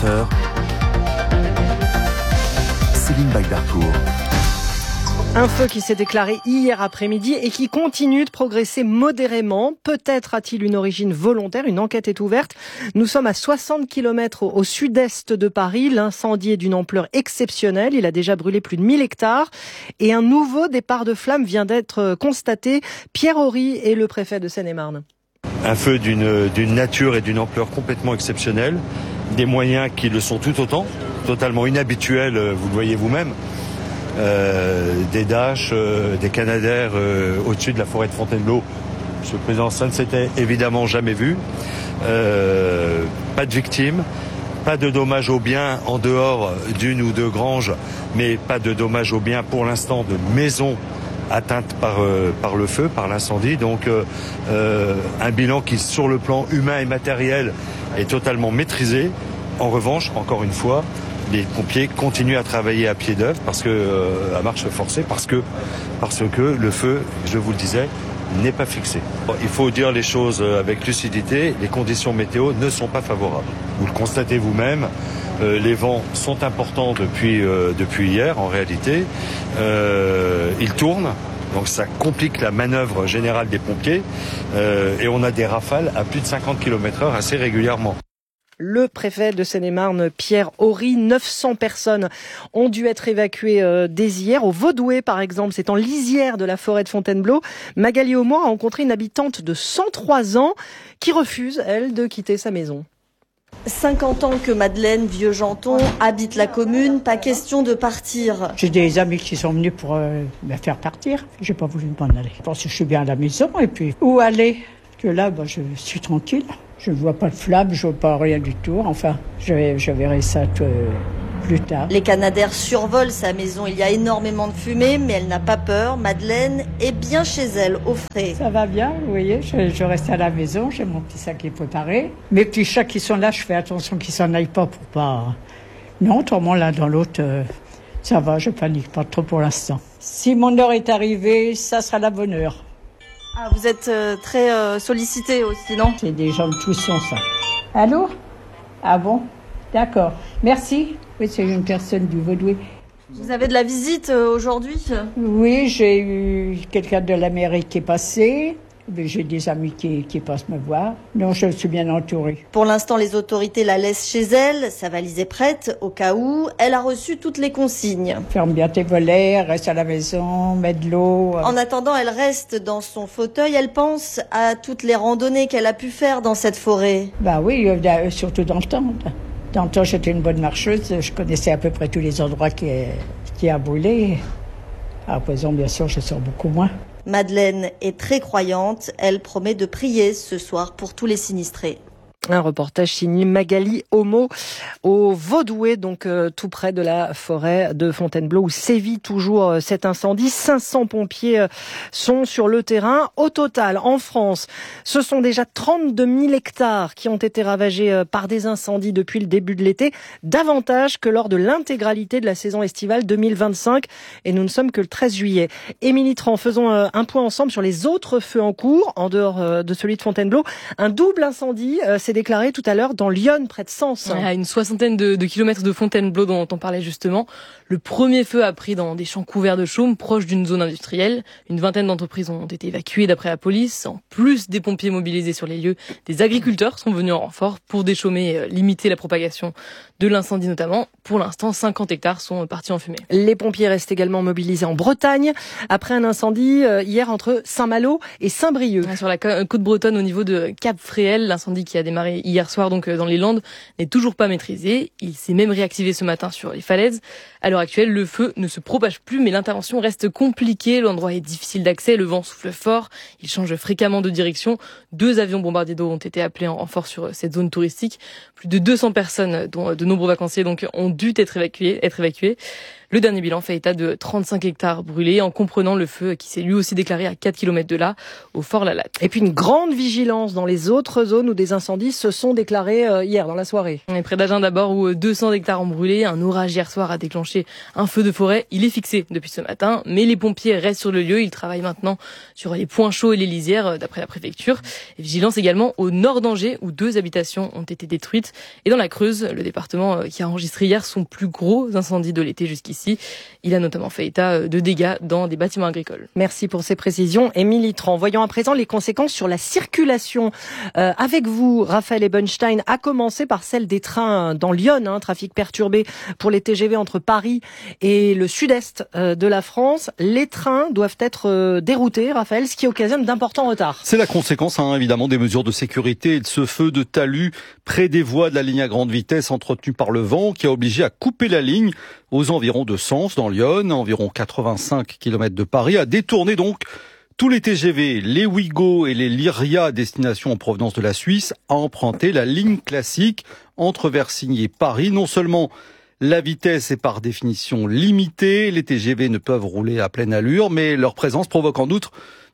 Speaker 20: Céline Baïdarcourt.
Speaker 19: Un feu qui s'est déclaré hier après-midi et qui continue de progresser modérément. Peut-être a-t-il une origine volontaire. Une enquête est ouverte. Nous sommes à soixante kilomètres au sud-est de Paris. L'incendie est d'une ampleur exceptionnelle. Il a déjà brûlé plus de mille hectares. Et un nouveau départ de flammes vient d'être constaté. Pierre Horry est le préfet de Seine-et-Marne.
Speaker 9: Un feu d'une, d'une nature et d'une ampleur complètement exceptionnelle. Des moyens qui le sont tout autant. Totalement inhabituels, vous le voyez vous-même. Euh, des Dash, euh, des Canadair euh, au-dessus de la forêt de Fontainebleau. Monsieur le Président, ça ne s'était évidemment jamais vu. Euh, pas de victimes, pas de dommages aux biens en dehors d'une ou deux granges, mais pas de dommages aux biens pour l'instant de maisons atteintes par, euh, par le feu, par l'incendie. Donc euh, euh, un bilan qui, sur le plan humain et matériel, est totalement maîtrisé. En revanche, encore une fois, les pompiers continuent à travailler à pied d'œuvre parce que euh, à marche forcée, parce que parce que le feu, je vous le disais, n'est pas fixé. Il faut dire les choses avec lucidité. Les conditions météo ne sont pas favorables. Vous le constatez vous-même. Euh, les vents sont importants depuis euh, depuis hier en réalité. Euh, ils tournent. Donc ça complique la manœuvre générale des pompiers euh, et on a des rafales à plus de cinquante kilomètres heure assez régulièrement.
Speaker 19: Le préfet de Seine-et-Marne, Pierre Horry, neuf cents personnes ont dû être évacuées euh, dès hier. Au Vaudoué, par exemple, c'est en lisière de la forêt de Fontainebleau. Magali Aumoy a rencontré une habitante de cent trois ans qui refuse, elle, de quitter sa maison.
Speaker 23: cinquante ans que Madeleine Vieux-Janton habite la commune, pas question de partir.
Speaker 10: J'ai des amis qui sont venus pour euh, me faire partir. J'ai pas voulu m'en aller. Je pense que je suis bien à la maison et puis où aller? Que là, bah, je suis tranquille. Je ne vois pas de flamme, je ne vois pas rien du tout. Enfin, je, je verrai ça tout, euh, plus tard.
Speaker 23: Les Canadaires survolent sa maison. Il y a énormément de fumée, mais elle n'a pas peur. Madeleine est bien chez elle, au frais.
Speaker 10: Ça va bien, vous voyez. Je, je reste à la maison, j'ai mon petit sac qui est préparé. Mes petits chats qui sont là, je fais attention qu'ils s'en aillent pas pour pas... Non, autrement, l'un dans l'autre, euh, ça va, je panique pas trop pour l'instant. Si mon heure est arrivée, ça sera la bonne heure.
Speaker 23: Ah, vous êtes euh, très euh, sollicité aussi, non?
Speaker 10: C'est des gens de tous sens, ça. Allô? Ah bon? D'accord. Merci. Oui, c'est une personne du Vaudoué.
Speaker 23: Vous avez de la visite euh, aujourd'hui?
Speaker 10: Oui, j'ai eu quelqu'un de la mairie qui est passé. J'ai des amis qui, qui passent me voir. Non, je suis bien entourée.
Speaker 23: Pour l'instant, les autorités la laissent chez elle. Sa valise est prête au cas où. Elle a reçu toutes les consignes.
Speaker 10: Ferme bien tes volets, reste à la maison, mets de l'eau.
Speaker 23: En attendant, elle reste dans son fauteuil. Elle pense à toutes les randonnées qu'elle a pu faire dans cette forêt.
Speaker 10: Bah oui, euh, surtout dans le temps. Dans le temps, j'étais une bonne marcheuse. Je connaissais à peu près tous les endroits qui, qui a brûlé. À présent, bien sûr, je sors beaucoup moins.
Speaker 23: Madeleine est très croyante. Elle promet de prier ce soir pour tous les sinistrés.
Speaker 19: Un reportage signé Magali Aumoy au Vaudoué, donc euh, tout près de la forêt de Fontainebleau où sévit toujours euh, cet incendie. cinq cents pompiers euh, sont sur le terrain. Au total, en France, ce sont déjà trente-deux mille hectares qui ont été ravagés euh, par des incendies depuis le début de l'été, davantage que lors de l'intégralité de la saison estivale deux mille vingt-cinq. Et nous ne sommes que le treize juillet. Émilie Tran, faisons euh, un point ensemble sur les autres feux en cours, en dehors euh, de celui de Fontainebleau. Un double incendie euh, s'est déclaré tout à l'heure dans Lyon, près de Sens.
Speaker 1: À une soixantaine de, de kilomètres de Fontainebleau dont on parlait justement. Le premier feu a pris dans des champs couverts de chaume, proches d'une zone industrielle. Une vingtaine d'entreprises ont été évacuées d'après la police. En plus des pompiers mobilisés sur les lieux, des agriculteurs sont venus en renfort pour déchaumer et limiter la propagation de l'incendie notamment. Pour l'instant, cinquante hectares sont partis en fumée.
Speaker 19: Les pompiers restent également mobilisés en Bretagne après un incendie hier entre Saint-Malo et Saint-Brieuc.
Speaker 1: Sur la côte bretonne au niveau de Cap-Fréhel, l'incendie qui a démarré hier soir donc dans les Landes n'est toujours pas maîtrisé. Il s'est même réactivé ce matin sur les falaises. À l'heure actuelle, le feu ne se propage plus, mais l'intervention reste compliquée. L'endroit est difficile d'accès, le vent souffle fort, il change fréquemment de direction. Deux avions bombardiers d'eau ont été appelés en renfort sur cette zone touristique. Plus de deux cents personnes, dont de nombreux vacanciers, donc, ont dû être évacuées. Être évacuées. Le dernier bilan fait état de trente-cinq hectares brûlés, en comprenant le feu qui s'est lui aussi déclaré à quatre kilomètres de là, au Fort La Latte.
Speaker 19: Et puis une grande vigilance dans les autres zones où des incendies se sont déclarés hier dans la soirée.
Speaker 1: Et près d'Agen d'abord, où deux cents hectares ont brûlé. Un orage hier soir a déclenché un feu de forêt. Il est fixé depuis ce matin, mais les pompiers restent sur le lieu. Ils travaillent maintenant sur les points chauds et les lisières, d'après la préfecture. Et vigilance également au nord d'Angers, où deux habitations ont été détruites. Et dans la Creuse, le département qui a enregistré hier son plus gros incendie de l'été jusqu'ici. Il a notamment fait état de dégâts dans des bâtiments agricoles.
Speaker 19: Merci pour ces précisions, Émilie Tran. Voyons à présent les conséquences sur la circulation. Euh, avec vous, Raphaël Ebenstein, à commencer par celle des trains dans Lyon, hein, trafic perturbé pour les T G V entre Paris et le sud-est euh, de la France. Les trains doivent être euh, déroutés, Raphaël, ce qui occasionne d'importants retards.
Speaker 12: C'est la conséquence, hein, évidemment, des mesures de sécurité et de ce feu de talus près des voies de la ligne à grande vitesse entretenue par le vent qui a obligé à couper la ligne aux environs de Sens, dans Lyon, à environ quatre-vingt-cinq kilomètres de Paris, à détourner donc tous les T G V, les Ouigo et les Lyria à destination en provenance de la Suisse, à emprunter la ligne classique entre Versigny et Paris. Non seulement la vitesse est par définition limitée, les T G V ne peuvent rouler à pleine allure, mais leur présence provoque en outre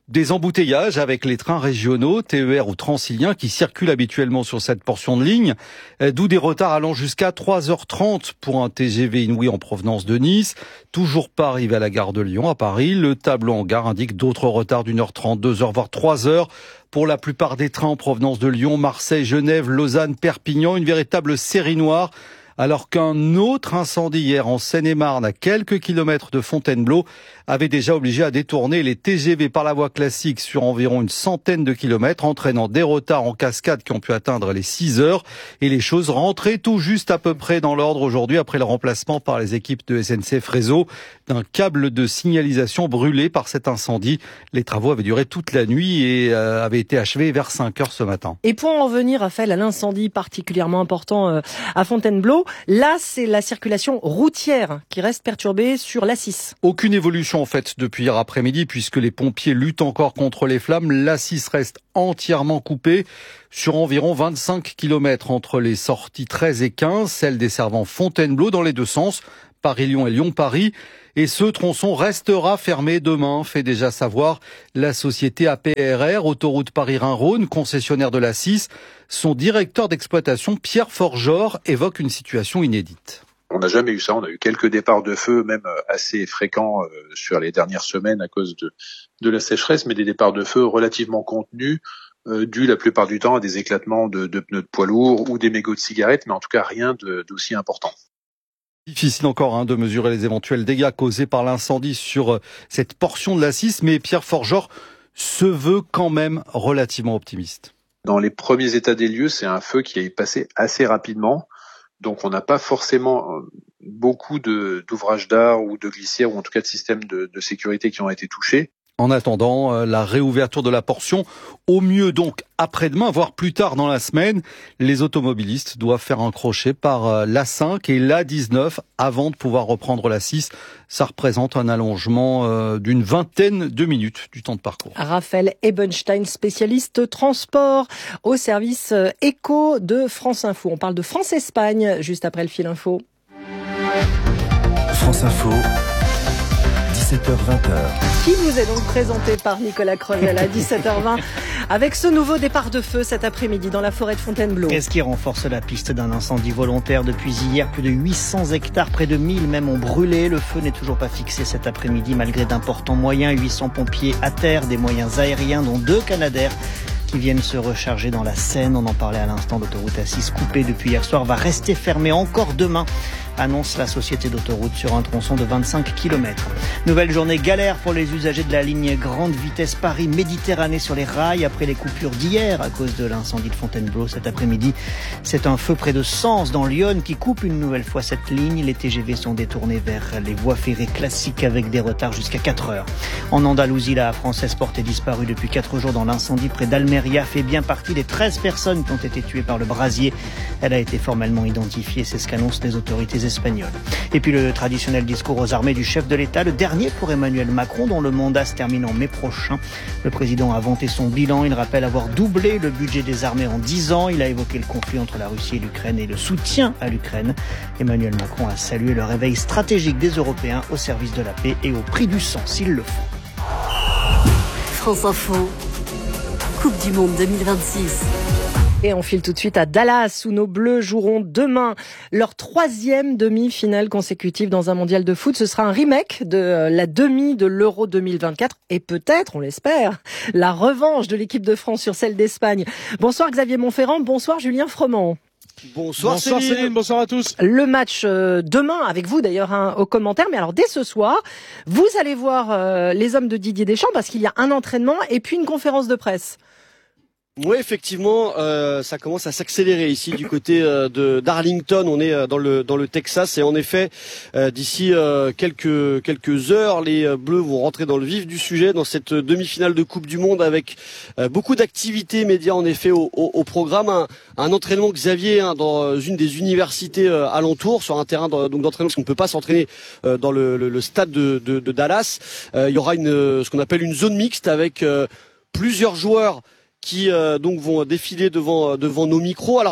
Speaker 12: Des embouteillages avec les trains régionaux, T E R ou Transilien qui circulent habituellement sur cette portion de ligne, d'où des retards allant jusqu'à trois heures trente pour un T G V Inouï en provenance de Nice. Toujours pas arrivé à la gare de Lyon à Paris. Le tableau en gare indique d'autres retards d'une heure trente, deux heures voire trois heures pour la plupart des trains en provenance de Lyon, Marseille, Genève, Lausanne, Perpignan. Une véritable série noire. Alors qu'un autre incendie hier en Seine-et-Marne, à quelques kilomètres de Fontainebleau, avait déjà obligé à détourner les T G V par la voie classique sur environ une centaine de kilomètres, entraînant des retards en cascade qui ont pu atteindre les six heures. Et les choses rentraient tout juste à peu près dans l'ordre aujourd'hui après le remplacement par les équipes de S N C F Réseau d'un câble de signalisation brûlé par cet incendie. Les travaux avaient duré toute la nuit et euh, avaient été achevés vers cinq heures ce matin.
Speaker 19: Et pour en venir, Raphaël, à l'incendie particulièrement important euh, à Fontainebleau, là, c'est la circulation routière qui reste perturbée sur l'A six.
Speaker 12: Aucune évolution en fait depuis hier après-midi puisque les pompiers luttent encore contre les flammes. L'A six reste entièrement coupée sur environ vingt-cinq kilomètres entre les sorties treize et quinze, celles desservant Fontainebleau dans les deux sens, Paris-Lyon et Lyon-Paris. Et ce tronçon restera fermé demain, fait déjà savoir la société A P R R, Autoroute Paris-Rhin-Rhône, concessionnaire de l'A six. Son directeur d'exploitation, Pierre Forgeor, évoque une situation inédite.
Speaker 3: On n'a jamais eu ça, on a eu quelques départs de feu, même assez fréquents euh, sur les dernières semaines à cause de, de la sécheresse, mais des départs de feu relativement contenus, euh, dus la plupart du temps à des éclatements de, de pneus de poids lourds ou des mégots de cigarettes, mais en tout cas rien de, d'aussi important.
Speaker 12: Difficile encore hein, de mesurer les éventuels dégâts causés par l'incendie sur euh, cette portion de l'A six, mais Pierre Forgeor se veut quand même relativement optimiste.
Speaker 3: Dans les premiers états des lieux, c'est un feu qui est passé assez rapidement, donc on n'a pas forcément beaucoup de, d'ouvrages d'art ou de glissières, ou en tout cas de systèmes de, de sécurité qui ont été touchés.
Speaker 12: En attendant euh, la réouverture de la portion, au mieux donc après-demain, voire plus tard dans la semaine, les automobilistes doivent faire un crochet par euh, l'A cinq et l'A dix-neuf avant de pouvoir reprendre l'A six. Ça représente un allongement euh, d'une vingtaine de minutes du temps de parcours.
Speaker 19: Raphaël Ebenstein, spécialiste transport au service euh, éco de France Info. On parle de France-Espagne juste après le fil info.
Speaker 20: France Info. dix-sept heures vingt.
Speaker 19: Qui vous est donc présenté par Nicolas Crevel à dix-sept heures vingt avec ce nouveau départ de feu cet après-midi dans la forêt de Fontainebleau.
Speaker 21: Qu'est-ce qui renforce la piste d'un incendie volontaire depuis hier? Plus de huit cents hectares, près de mille même ont brûlé. Le feu n'est toujours pas fixé cet après-midi malgré d'importants moyens. huit cents pompiers à terre, des moyens aériens dont deux Canadair qui viennent se recharger dans la Seine. On en parlait à l'instant, l'autoroute A six coupée depuis hier soir va rester fermée encore demain, annonce la société d'autoroute sur un tronçon de vingt-cinq kilomètres. Nouvelle journée galère pour les usagers de la ligne grande vitesse Paris-Méditerranée sur les rails après les coupures d'hier à cause de l'incendie de Fontainebleau cet après-midi. C'est un feu près de Sens dans l'Yonne qui coupe une nouvelle fois cette ligne. Les T G V sont détournés vers les voies ferrées classiques avec des retards jusqu'à quatre heures. En Andalousie, la Française portée disparue depuis quatre jours dans l'incendie près d'Almeria fait bien partie des treize personnes qui ont été tuées par le brasier. Elle a été formellement identifiée, c'est ce qu'annoncent les autorités espagnole. Et puis le traditionnel discours aux armées du chef de l'État, le dernier pour Emmanuel Macron, dont le mandat se termine en mai prochain. Le président a vanté son bilan. Il rappelle avoir doublé le budget des armées en dix ans. Il a évoqué le conflit entre la Russie et l'Ukraine et le soutien à l'Ukraine. Emmanuel Macron a salué le réveil stratégique des Européens au service de la paix et au prix du sang, s'il le faut.
Speaker 13: France Info, Coupe du Monde deux mille vingt-six.
Speaker 19: Et on file tout de suite à Dallas où nos Bleus joueront demain leur troisième demi-finale consécutive dans un mondial de foot. Ce sera un remake de la demi de l'Euro deux mille vingt-quatre et peut-être, on l'espère, la revanche de l'équipe de France sur celle d'Espagne. Bonsoir Xavier Montferrand, bonsoir Julien Froment.
Speaker 14: Bonsoir, bonsoir Céline. Céline, bonsoir à tous.
Speaker 19: Le match euh, demain avec vous d'ailleurs hein, au commentaire, mais alors dès ce soir, vous allez voir euh, les hommes de Didier Deschamps parce qu'il y a un entraînement et puis une conférence de presse.
Speaker 14: Oui, effectivement, euh, ça commence à s'accélérer ici du côté euh, de d'Arlington. On est euh, dans le dans le Texas et en effet, euh, d'ici euh, quelques quelques heures, les euh, Bleus vont rentrer dans le vif du sujet dans cette demi-finale de Coupe du Monde avec euh, beaucoup d'activités médias en effet au, au, au programme. Un, un entraînement Xavier hein, dans une des universités euh, alentours sur un terrain de, donc d'entraînement parce qu'on ne peut pas s'entraîner euh, dans le, le, le stade de, de, de Dallas. Euh, il y aura une ce qu'on appelle une zone mixte avec euh, plusieurs joueurs qui euh, donc vont défiler devant devant nos micros. Alors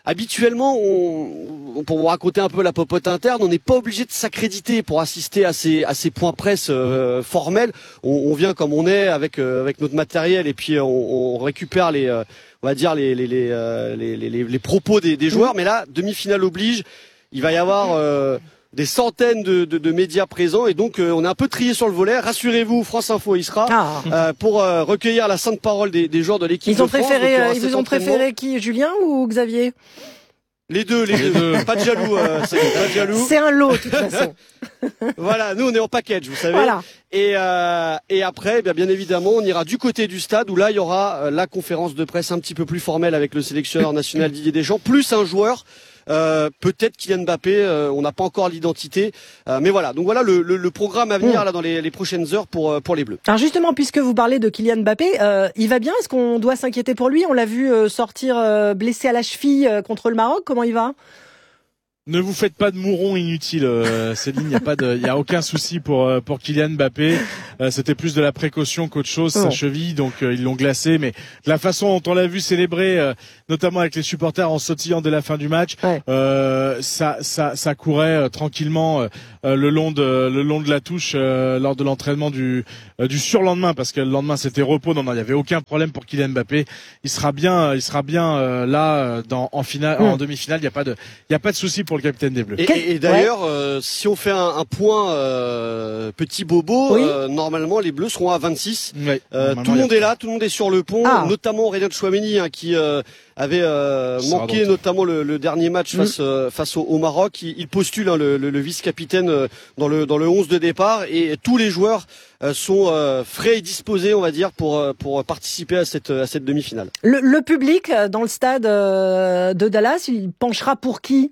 Speaker 14: habituellement, on, pour vous raconter un peu la popote interne, on n'est pas obligé de s'accréditer pour assister à ces, à ces points presse euh, formels. On, on vient comme on est avec, euh, avec notre matériel et puis on, on récupère les, euh, on va dire les, les, les, euh, les, les, les propos des, des joueurs. Mais là, demi-finale oblige, il va y avoir euh, des centaines de, de, de médias présents et donc euh, on est un peu trié sur le volet. Rassurez-vous, France Info y sera ah. euh, pour euh, recueillir la sainte parole des, des joueurs de l'équipe
Speaker 19: ils ont
Speaker 14: de France.
Speaker 19: Préféré, donc, ils vous ont préféré qui, Julien ou Xavier?
Speaker 14: Les deux, les, les deux. deux. Pas de jaloux, euh, c'est pas de jaloux.
Speaker 19: C'est un lot de toute façon.
Speaker 14: Voilà, nous on est en package, vous savez.
Speaker 19: Voilà.
Speaker 14: Et, euh, et après, bien, bien évidemment, on ira du côté du stade où là il y aura euh, la conférence de presse un petit peu plus formelle avec le sélectionneur national Didier Deschamps, plus un joueur. Euh, peut-être Kylian Mbappé, euh, on n'a pas encore l'identité, euh, mais voilà. Donc voilà le, le, le programme à venir mmh. là dans les, les prochaines heures pour pour les Bleus.
Speaker 19: Alors justement, puisque vous parlez de Kylian Mbappé, euh, il va bien? Est-ce qu'on doit s'inquiéter pour lui? On l'a vu euh, sortir euh, blessé à la cheville euh, contre le Maroc. Comment il va?
Speaker 11: Ne vous faites pas de mourons inutiles, euh, Céline. Il n'y a pas de, il y a aucun souci pour euh, pour Kylian Mbappé. Euh, c'était plus de la précaution qu'autre chose, oh. sa cheville. Donc euh, ils l'ont glacé, mais de la façon dont on l'a vu célébrer, euh, notamment avec les supporters en sautillant dès la fin du match, ouais. euh, ça ça ça courait euh, tranquillement euh, le long de le long de la touche euh, lors de l'entraînement du euh, du surlendemain, parce que le lendemain c'était repos. Non non, il y avait aucun problème pour Kylian Mbappé. Il sera bien, il sera bien euh, là dans en finale, mmh. en demi-finale. Il y a pas de il y a pas de souci pour le capitaine des Bleus.
Speaker 14: Et, et, et d'ailleurs, ouais. euh, si on fait un, un point euh, petit bobo, oui. euh, normalement les Bleus seront à vingt-six. Oui, euh, tout le monde est là, tout le monde est sur le pont, ah. notamment Aurélien Tchouaméni hein, qui euh, avait euh, manqué notamment le, le dernier match mmh. face euh, face au, au Maroc. Il, il postule hein, le, le, le vice-capitaine euh, dans le dans le onze de départ et tous les joueurs euh, sont euh, frais et disposés, on va dire, pour euh, pour participer à cette à cette demi-finale.
Speaker 19: Le, le public dans le stade euh, de Dallas, il penchera pour qui?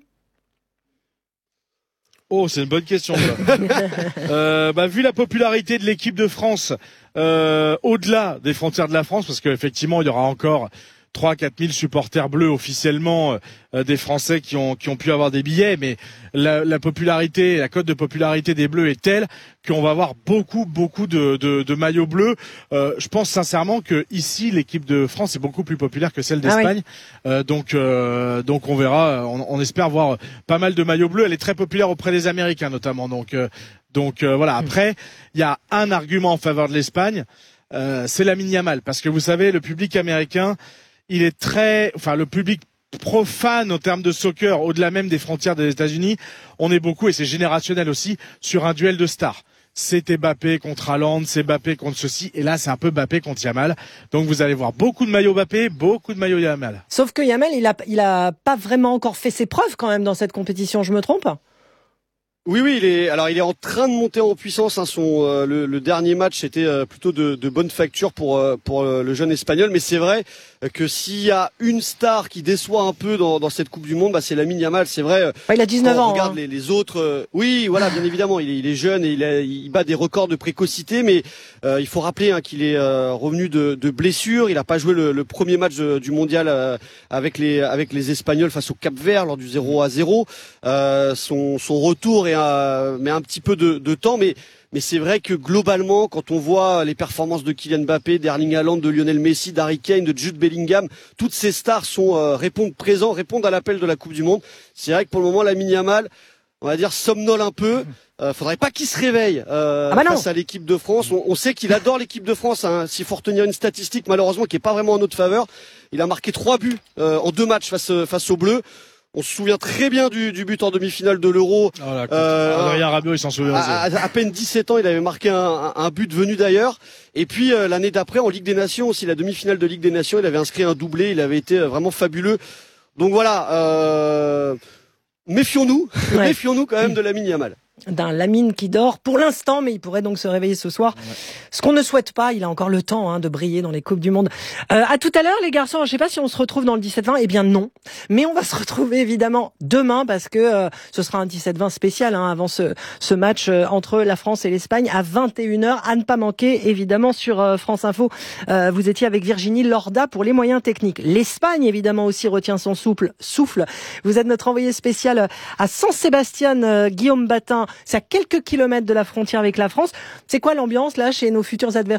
Speaker 11: Oh, c'est une bonne question. Ça. euh, bah, vu la popularité de l'équipe de France, euh, au-delà des frontières de la France, parce qu'effectivement, il y aura encore trois à quatre mille supporters bleus officiellement, euh, des Français qui ont qui ont pu avoir des billets, mais la, la popularité, la cote de popularité des Bleus est telle qu'on va avoir beaucoup beaucoup de de, de maillots bleus. Euh, je pense sincèrement que ici l'équipe de France est beaucoup plus populaire que celle d'Espagne, ah oui. euh, donc euh, donc on verra, on, on espère voir pas mal de maillots bleus. Elle est très populaire auprès des Américains notamment, donc euh, donc euh, voilà. Après, il y a un argument en faveur de l'Espagne, euh, c'est Lamine Yamal, parce que vous savez le public américain, il est très, enfin le public profane en termes de soccer, au-delà même des frontières des États-Unis, on est beaucoup, et c'est générationnel aussi, sur un duel de stars. C'est Mbappé contre Haaland, c'est Mbappé contre ceci, et là c'est un peu Mbappé contre Yamal. Donc vous allez voir beaucoup de maillots Mbappé, beaucoup de maillots Yamal.
Speaker 19: Sauf que Yamal, il a, il a pas vraiment encore fait ses preuves quand même dans cette compétition, je me trompe ?
Speaker 14: Oui, oui, il est. Alors, il est en train de monter en puissance. Hein, son euh, le, le dernier match c'était euh, plutôt de, de bonne facture pour euh, pour euh, le jeune espagnol. Mais c'est vrai que s'il y a une star qui déçoit un peu dans, dans cette Coupe du Monde, bah, c'est Lamine Yamal. C'est vrai.
Speaker 19: Ouais, il a dix-neuf ans.
Speaker 14: On regarde
Speaker 19: hein.
Speaker 14: les, les autres. Euh, oui, voilà, bien évidemment, il est, il est jeune et il, a, il bat des records de précocité. Mais euh, il faut rappeler hein, qu'il est euh, revenu de, de blessure. Il n'a pas joué le, le premier match de, du mondial euh, avec les avec les Espagnols face au Cap-Vert lors du zéro à zéro. Euh, son son retour est euh, mais un petit peu de, de temps, mais mais c'est vrai que globalement, quand on voit les performances de Kylian Mbappé, d'Erling Haaland, de Lionel Messi, d'Harry Kane, de Jude Bellingham, toutes ces stars sont euh, répondent présents, répondent à l'appel de la Coupe du Monde. C'est vrai que pour le moment, Lamine Yamal, on va dire, somnole un peu. Euh, faudrait pas qu'il se réveille euh, ah bah face à l'équipe de France. On, on sait qu'il adore l'équipe de France. Hein. S'il faut retenir une statistique, malheureusement, qui est pas vraiment en notre faveur, il a marqué trois buts euh, en deux matchs face face aux Bleus. On se souvient très bien du, du but en demi-finale de l'Euro.
Speaker 11: Oh là, euh, Adrien Rabiot, il s'en souvient.
Speaker 14: À, à, à peine dix-sept ans, il avait marqué un, un but venu d'ailleurs. Et puis euh, l'année d'après, en Ligue des Nations aussi, la demi-finale de Ligue des Nations, il avait inscrit un doublé. Il avait été vraiment fabuleux. Donc voilà, euh, méfions-nous, ouais. méfions-nous quand même de Lamine Yamal.
Speaker 19: D'un Lamine qui dort pour l'instant, mais il pourrait donc se réveiller ce soir. Ouais. Ce qu'on ne souhaite pas, il a encore le temps hein, de briller dans les Coupes du Monde. Euh, à tout à l'heure, les garçons. Je sais pas si on se retrouve dans le dix-sept vingt. Eh bien non, mais on va se retrouver évidemment demain parce que euh, ce sera un dix-sept vingt spécial hein, avant ce, ce match euh, entre la France et l'Espagne à vingt et une heures. À ne pas manquer évidemment sur euh, France Info. Euh, vous étiez avec Virginie Lorda pour les moyens techniques. L'Espagne évidemment aussi retient son souffle. Souffle. Vous êtes notre envoyé spécial à San Sébastien, euh, Guillaume Batin. C'est à quelques kilomètres de la frontière avec la France. C'est quoi l'ambiance là chez nos futurs adversaires ?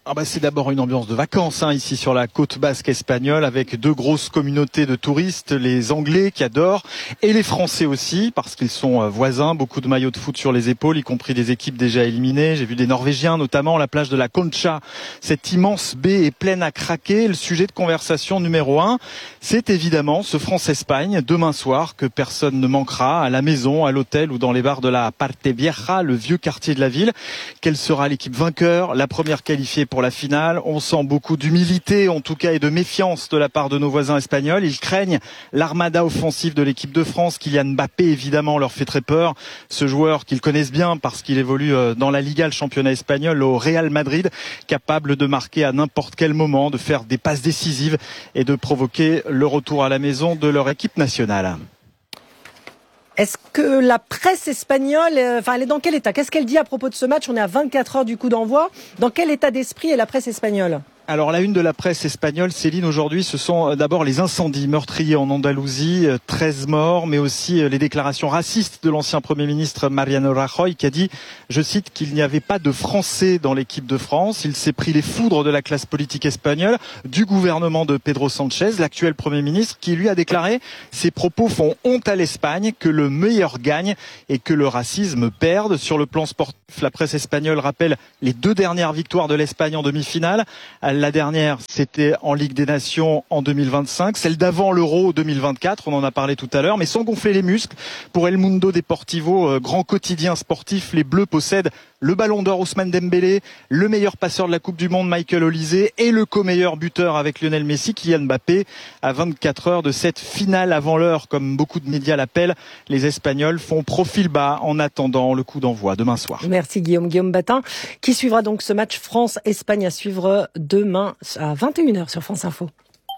Speaker 2: Ah bah c'est d'abord une ambiance de vacances hein, ici sur la côte basque espagnole avec deux grosses communautés de touristes, les Anglais qui adorent et les Français aussi parce qu'ils sont voisins, beaucoup de maillots de foot sur les épaules, y compris des équipes déjà éliminées. J'ai vu des Norvégiens notamment, la plage de la Concha, cette immense baie est pleine à craquer. Le sujet de conversation numéro un, c'est évidemment ce France-Espagne demain soir que personne ne manquera à la maison, à l'hôtel ou dans les bars de la Parte Vieja, le vieux quartier de la ville. Quelle sera l'équipe vainqueur, la première qualifiée pour la finale? On sent beaucoup d'humilité, en tout cas, et de méfiance de la part de nos voisins espagnols. Ils craignent l'armada offensive de l'équipe de France. Kylian Mbappé, évidemment, leur fait très peur. Ce joueur qu'ils connaissent bien parce qu'il évolue dans la Liga, le championnat espagnol, au Real Madrid, capable de marquer à n'importe quel moment, de faire des passes décisives et de provoquer le retour à la maison de leur équipe nationale.
Speaker 19: Est-ce que la presse espagnole, enfin, elle est dans quel état? Qu'est-ce qu'elle dit à propos de ce match? On est à vingt-quatre heures du coup d'envoi. Dans quel état d'esprit est la presse espagnole?
Speaker 2: Alors la une de la presse espagnole, Céline, aujourd'hui, ce sont d'abord les incendies meurtriers en Andalousie, treize morts, mais aussi les déclarations racistes de l'ancien Premier ministre Mariano Rajoy qui a dit, je cite, qu'il n'y avait pas de Français dans l'équipe de France. Il s'est pris les foudres de la classe politique espagnole, du gouvernement de Pedro Sánchez, l'actuel Premier ministre, qui lui a déclaré « Ces propos font honte à l'Espagne, que le meilleur gagne et que le racisme perde ». Sur le plan sportif, la presse espagnole rappelle les deux dernières victoires de l'Espagne en demi-finale. La dernière, c'était en Ligue des Nations en deux mille vingt-cinq. Celle d'avant l'Euro deux mille vingt-quatre, on en a parlé tout à l'heure. Mais sans gonfler les muscles, pour El Mundo Deportivo, grand quotidien sportif, les Bleus possèdent le Ballon d'Or Ousmane Dembélé, le meilleur passeur de la Coupe du Monde Michael Olise et le co-meilleur buteur avec Lionel Messi, Kylian Mbappé. À vingt-quatre heures de cette finale avant l'heure, comme beaucoup de médias l'appellent, les Espagnols font profil bas en attendant le coup d'envoi demain soir.
Speaker 19: Merci Guillaume. Guillaume Batin, qui suivra donc ce match France-Espagne à suivre demain à vingt et une heures sur France Info.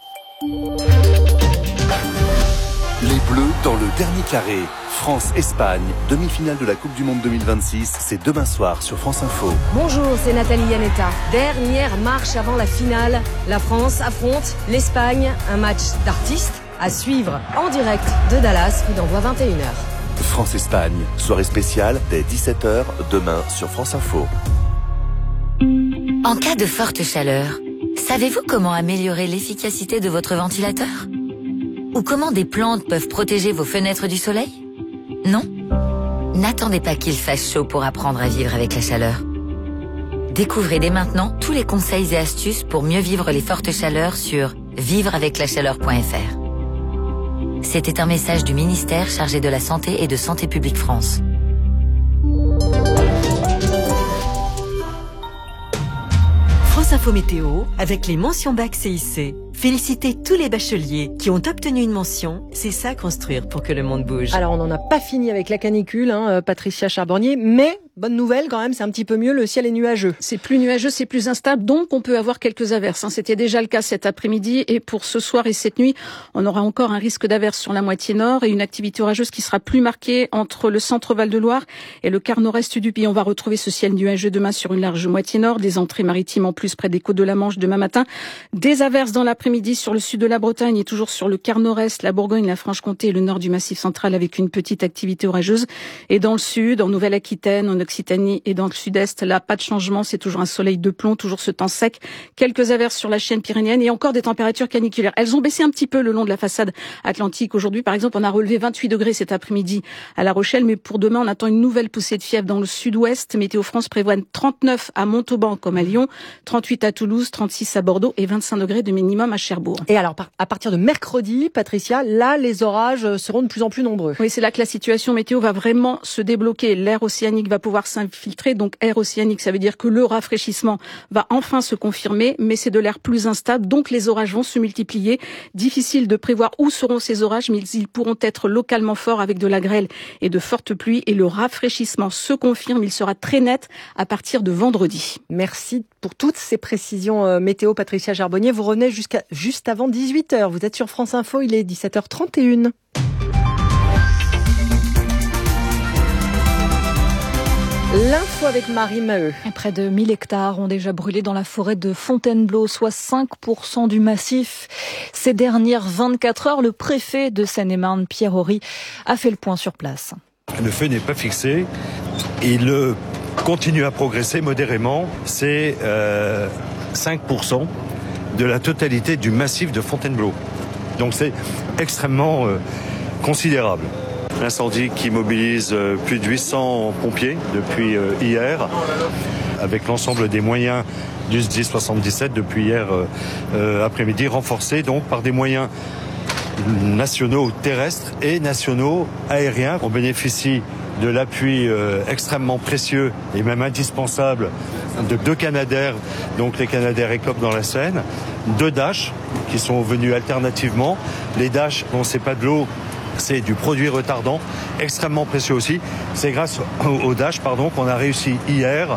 Speaker 20: Les Bleus dans le dernier carré. France-Espagne, demi-finale de la Coupe du Monde deux mille vingt-six, c'est demain soir sur France Info.
Speaker 15: Bonjour, c'est Nathalie Yanetta. Dernière marche avant la finale. La France affronte l'Espagne, un match d'artistes à suivre en direct de Dallas, coup d'envoi vingt et une heures.
Speaker 20: France-Espagne, soirée spéciale dès dix-sept heures, demain sur France Info.
Speaker 16: En cas de forte chaleur, savez-vous comment améliorer l'efficacité de votre ventilateur? Ou comment des plantes peuvent protéger vos fenêtres du soleil? Non? N'attendez pas qu'il fasse chaud pour apprendre à vivre avec la chaleur. Découvrez dès maintenant tous les conseils et astuces pour mieux vivre les fortes chaleurs sur vivre avec la chaleur point f r. C'était un message du ministère chargé de la Santé et de Santé publique France.
Speaker 13: France Info Météo avec les mentions bac C I C. Félicitez tous les bacheliers qui ont obtenu une mention. C'est ça construire pour que le monde bouge.
Speaker 19: Alors on n'en a pas fini avec la canicule, hein, Patricia Charbonnier, mais bonne nouvelle quand même, c'est un petit peu mieux, le ciel est nuageux.
Speaker 17: C'est plus nuageux, c'est plus instable, donc on peut avoir quelques averses. Hein. C'était déjà le cas cet après-midi et pour ce soir et cette nuit, on aura encore un risque d'averse sur la moitié nord et une activité orageuse qui sera plus marquée entre le centre Val-de-Loire et le quart nord-est du pays. On va retrouver ce ciel nuageux demain sur une large moitié nord, des entrées maritimes en plus près des côtes de la Manche demain matin, des averses dans l'après-midi sur le sud de la Bretagne et toujours sur le quart nord-est, la Bourgogne, la Franche-Comté et le nord du Massif central avec une petite activité orageuse. Et dans le sud, en Nouvelle-Aquitaine, en Occitanie et dans le sud-est, là, pas de changement, c'est toujours un soleil de plomb, toujours ce temps sec, quelques averses sur la chaîne pyrénéenne et encore des températures caniculaires. Elles ont baissé un petit peu le long de la façade atlantique. Aujourd'hui, par exemple, on a relevé vingt-huit degrés cet après-midi à La Rochelle, mais pour demain, on attend une nouvelle poussée de fièvre dans le sud-ouest. Météo France prévoit trente-neuf à Montauban comme à Lyon, trente-huit à Toulouse, trente-six à Bordeaux et vingt-cinq degrés de minimum à Cherbourg.
Speaker 19: Et alors, à partir de mercredi, Patricia, là, les orages seront de plus en plus nombreux.
Speaker 17: Oui, c'est là que la situation météo va vraiment se débloquer. L'air océanique va pouvoir s'infiltrer. Donc, air océanique, ça veut dire que le rafraîchissement va enfin se confirmer, mais c'est de l'air plus instable. Donc, les orages vont se multiplier. Difficile de prévoir où seront ces orages, mais ils pourront être localement forts avec de la grêle et de fortes pluies. Et le rafraîchissement se confirme. Il sera très net à partir de vendredi.
Speaker 19: Merci pour toutes ces précisions euh, météo, Patricia Charbonnier. Vous revenez jusqu'à juste avant dix-huit heures. Vous êtes sur France Info, il est dix-sept heures trente et une. L'info avec Marie Maheu.
Speaker 18: Près de mille hectares ont déjà brûlé dans la forêt de Fontainebleau, soit cinq pour cent du massif. Ces dernières vingt-quatre heures, le préfet de Seine-et-Marne, Pierre Horry, a fait le point sur place.
Speaker 9: Le feu n'est pas fixé. Il continue à progresser modérément. C'est euh, cinq pour cent de la totalité du massif de Fontainebleau. Donc c'est extrêmement euh, considérable. L'incendie qui mobilise euh, plus de huit cents pompiers depuis euh, hier, avec l'ensemble des moyens du S D I soixante-dix-sept depuis hier euh, euh, après-midi, renforcés donc par des moyens nationaux terrestres et nationaux aériens. On bénéficie de l'appui euh, extrêmement précieux et même indispensable de deux Canadair, donc les Canadair Écope dans la Seine, deux Dash qui sont venus alternativement. Les Dash, bon, c'est pas de l'eau, c'est du produit retardant, extrêmement précieux aussi. C'est grâce aux Dash, pardon, qu'on a réussi hier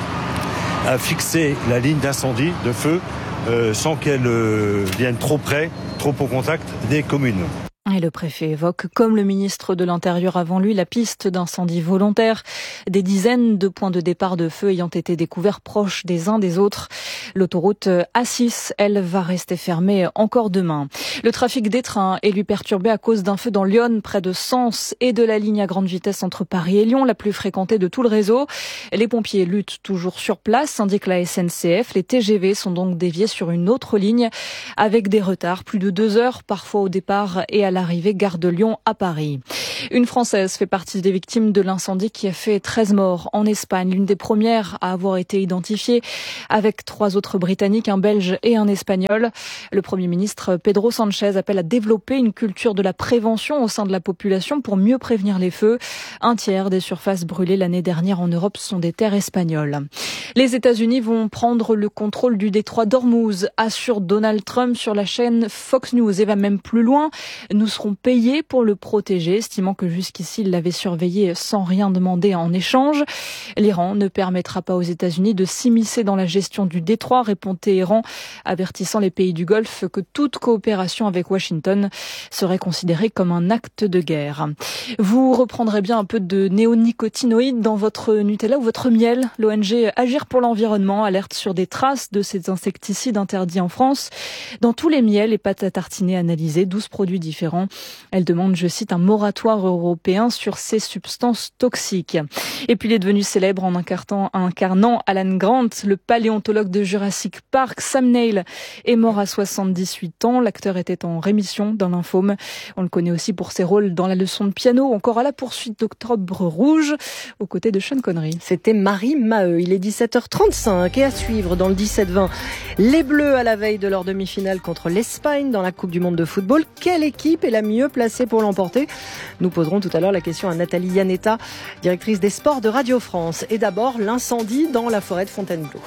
Speaker 9: à fixer la ligne d'incendie, de feu, euh, sans qu'elle euh, vienne trop près, trop au contact des communes.
Speaker 18: Et le préfet évoque, comme le ministre de l'Intérieur avant lui, la piste d'incendie volontaire. Des dizaines de points de départ de feu ayant été découverts proches des uns des autres. L'autoroute A six, elle, va rester fermée encore demain. Le trafic des trains est lui perturbé à cause d'un feu dans Lyon, près de Sens, et de la ligne à grande vitesse entre Paris et Lyon, la plus fréquentée de tout le réseau. Les pompiers luttent toujours sur place, indique la S N C F. Les T G V sont donc déviés sur une autre ligne, avec des retards, plus de deux heures, parfois au départ et à l'arrivée gare de Lyon à Paris. Une Française fait partie des victimes de l'incendie qui a fait treize morts en Espagne, l'une des premières à avoir été identifiée, avec trois autres Britanniques, un Belge et un Espagnol. Le Premier ministre Pedro Sánchez appelle à développer une culture de la prévention au sein de la population pour mieux prévenir les feux. Un tiers des surfaces brûlées l'année dernière en Europe sont des terres espagnoles. Les États-Unis vont prendre le contrôle du détroit d'Ormuz, assure Donald Trump sur la chaîne Fox News, et va même plus loin. Nous serons payés pour le protéger, estimant que jusqu'ici il l'avait surveillé sans rien demander en échange. L'Iran ne permettra pas aux États-Unis de s'immiscer dans la gestion du détroit, répond Téhéran, avertissant les pays du Golfe que toute coopération avec Washington serait considérée comme un acte de guerre. Vous reprendrez bien un peu de néonicotinoïdes dans votre Nutella ou votre miel. L'O N G Agir pour l'environnement alerte sur des traces de ces insecticides interdits en France. Dans tous les miels et pâtes à tartiner analysés, douze produits différents. Elle demande, je cite, un moratoire européen sur ces substances toxiques. Et puis il est devenu célèbre en incarnant, incarnant Alan Grant, le paléontologue de Jurassic Park. Sam Neill est mort à soixante-dix-huit ans. L'acteur était en rémission d'un lymphome. On le connaît aussi pour ses rôles dans La leçon de piano, encore à la poursuite d'Octobre Rouge, aux côtés de Sean Connery.
Speaker 19: C'était Marie Maheu. Il est dix-sept heures trente-cinq et à suivre dans le dix-sept vingt. Les Bleus à la veille de leur demi-finale contre l'Espagne dans la Coupe du Monde de football. Quelle équipe est la mieux placée pour l'emporter? Nous poserons tout à l'heure la question à Nathalie Yanetta, directrice des sports de Radio France. Et d'abord, l'incendie dans la forêt de Fontainebleau.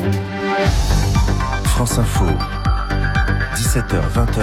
Speaker 20: France Info, dix-sept heures vingt.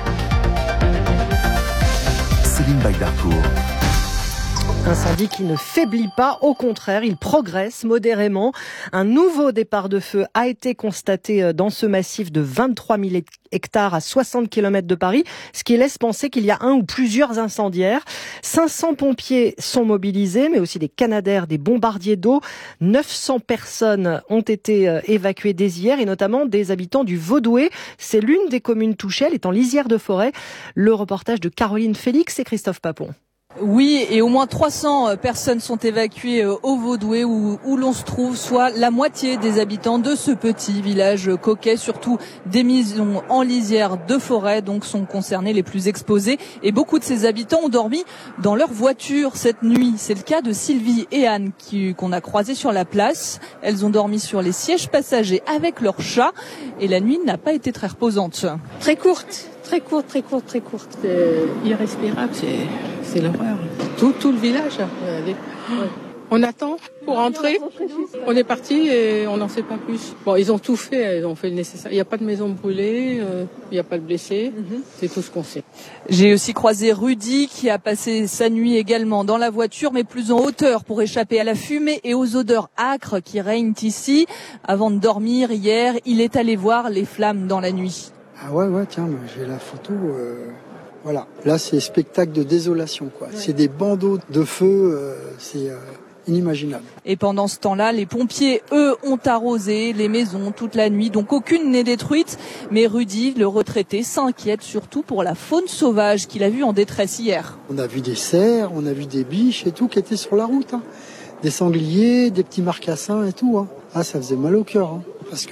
Speaker 20: Céline Bagdarcourt.
Speaker 19: Incendie qui ne faiblit pas, au contraire, il progresse modérément. Un nouveau départ de feu a été constaté dans ce massif de vingt-trois mille hectares à soixante kilomètres de Paris, ce qui laisse penser qu'il y a un ou plusieurs incendiaires. cinq cents pompiers sont mobilisés, mais aussi des Canadair, des bombardiers d'eau. neuf cents personnes ont été évacuées dès hier, et notamment des habitants du Vaudoué. C'est l'une des communes touchées, elle est en lisière de forêt. Le reportage de Caroline Félix et Christophe Papon.
Speaker 4: Oui, et au moins trois cents personnes sont évacuées au Vaudoué où, où l'on se trouve, soit la moitié des habitants de ce petit village coquet. Surtout des maisons en lisière de forêt donc sont concernées, les plus exposées. Et beaucoup de ces habitants ont dormi dans leur voiture cette nuit. C'est le cas de Sylvie et Anne qui, qu'on a croisées sur la place. Elles ont dormi sur les sièges passagers avec leur chat et la nuit n'a pas été très reposante.
Speaker 6: Très courte. Très courte, très courte, très courte. C'est irrespirable, c'est, c'est l'horreur. Tout, tout le village. Ouais. On attend pour rentrer. On est parti et on n'en sait pas plus. Bon, ils ont tout fait, ils ont fait le nécessaire. Il n'y a pas de maison brûlée, euh, il n'y a pas de blessés. Mm-hmm. C'est tout ce qu'on sait.
Speaker 4: J'ai aussi croisé Rudy qui a passé sa nuit également dans la voiture, mais plus en hauteur pour échapper à la fumée et aux odeurs âcres qui règnent ici. Avant de dormir hier, il est allé voir les flammes dans la nuit.
Speaker 22: Ah ouais, ouais, tiens, j'ai la photo. Euh, voilà, là c'est spectacle de désolation, quoi. Ouais. C'est des bandeaux de feu, euh, c'est euh, inimaginable.
Speaker 4: Et pendant ce temps-là, les pompiers, eux, ont arrosé les maisons toute la nuit, donc aucune n'est détruite. Mais Rudy, le retraité, s'inquiète surtout pour la faune sauvage qu'il a vue en détresse hier.
Speaker 22: On a vu des cerfs, on a vu des biches et tout qui étaient sur la route, hein. Des sangliers, des petits marcassins et tout, hein. Ah, ça faisait mal au cœur, hein. Parce que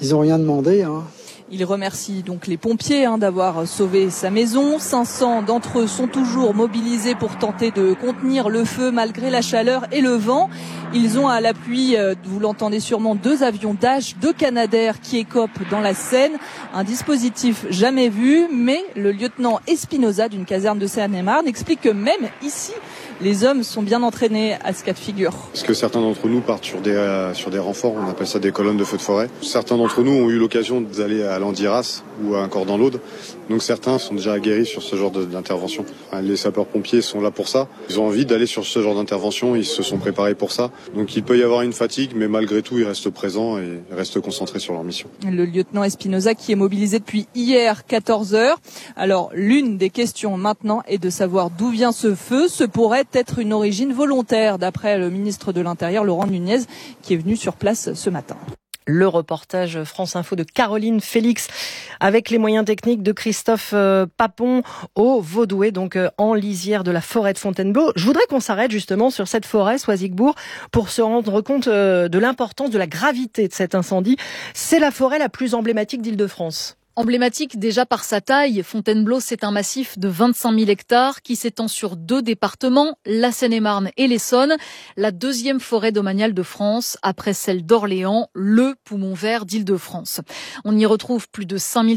Speaker 22: Ils ont rien demandé, hein.
Speaker 4: Il remercie donc les pompiers hein, d'avoir sauvé sa maison. cinq cents d'entre eux sont toujours mobilisés pour tenter de contenir le feu malgré la chaleur et le vent. Ils ont à l'appui, vous l'entendez sûrement, deux avions Dash, deux Canadair qui écopent dans la Seine. Un dispositif jamais vu, mais le lieutenant Espinosa d'une caserne de Seine-et-Marne explique que même ici, les hommes sont bien entraînés à ce cas de figure.
Speaker 5: Parce que certains d'entre nous partent sur des, euh, sur des renforts, on appelle ça des colonnes de feu de forêt. Certains d'entre nous ont eu l'occasion d'aller à l'Andiras ou à un Cordon l'Aude. Donc certains sont déjà aguerris sur ce genre de, d'intervention. Les sapeurs-pompiers sont là pour ça. Ils ont envie d'aller sur ce genre d'intervention, ils se sont préparés pour ça. Donc il peut y avoir une fatigue, mais malgré tout, ils restent présents et restent concentrés sur leur mission.
Speaker 4: Le lieutenant Espinosa qui est mobilisé depuis hier quatorze heures. Alors l'une des questions maintenant est de savoir d'où vient ce feu. Ce pourrait être une origine volontaire, d'après le ministre de l'Intérieur, Laurent Nunez, qui est venu sur place ce matin.
Speaker 19: Le reportage France Info de Caroline Félix avec les moyens techniques de Christophe Papon au Vaudouet, donc en lisière de la forêt de Fontainebleau. Je voudrais qu'on s'arrête justement sur cette forêt, Soisigbourg, pour se rendre compte de l'importance, de la gravité de cet incendie. C'est la forêt la plus emblématique d'Île-de-France.
Speaker 7: Emblématique déjà par sa taille, Fontainebleau, c'est un massif de vingt-cinq mille hectares qui s'étend sur deux départements, la Seine-et-Marne et l'Essonne, la deuxième forêt domaniale de France, après celle d'Orléans, le poumon vert d'Île-de-France. On y retrouve plus de cinq mille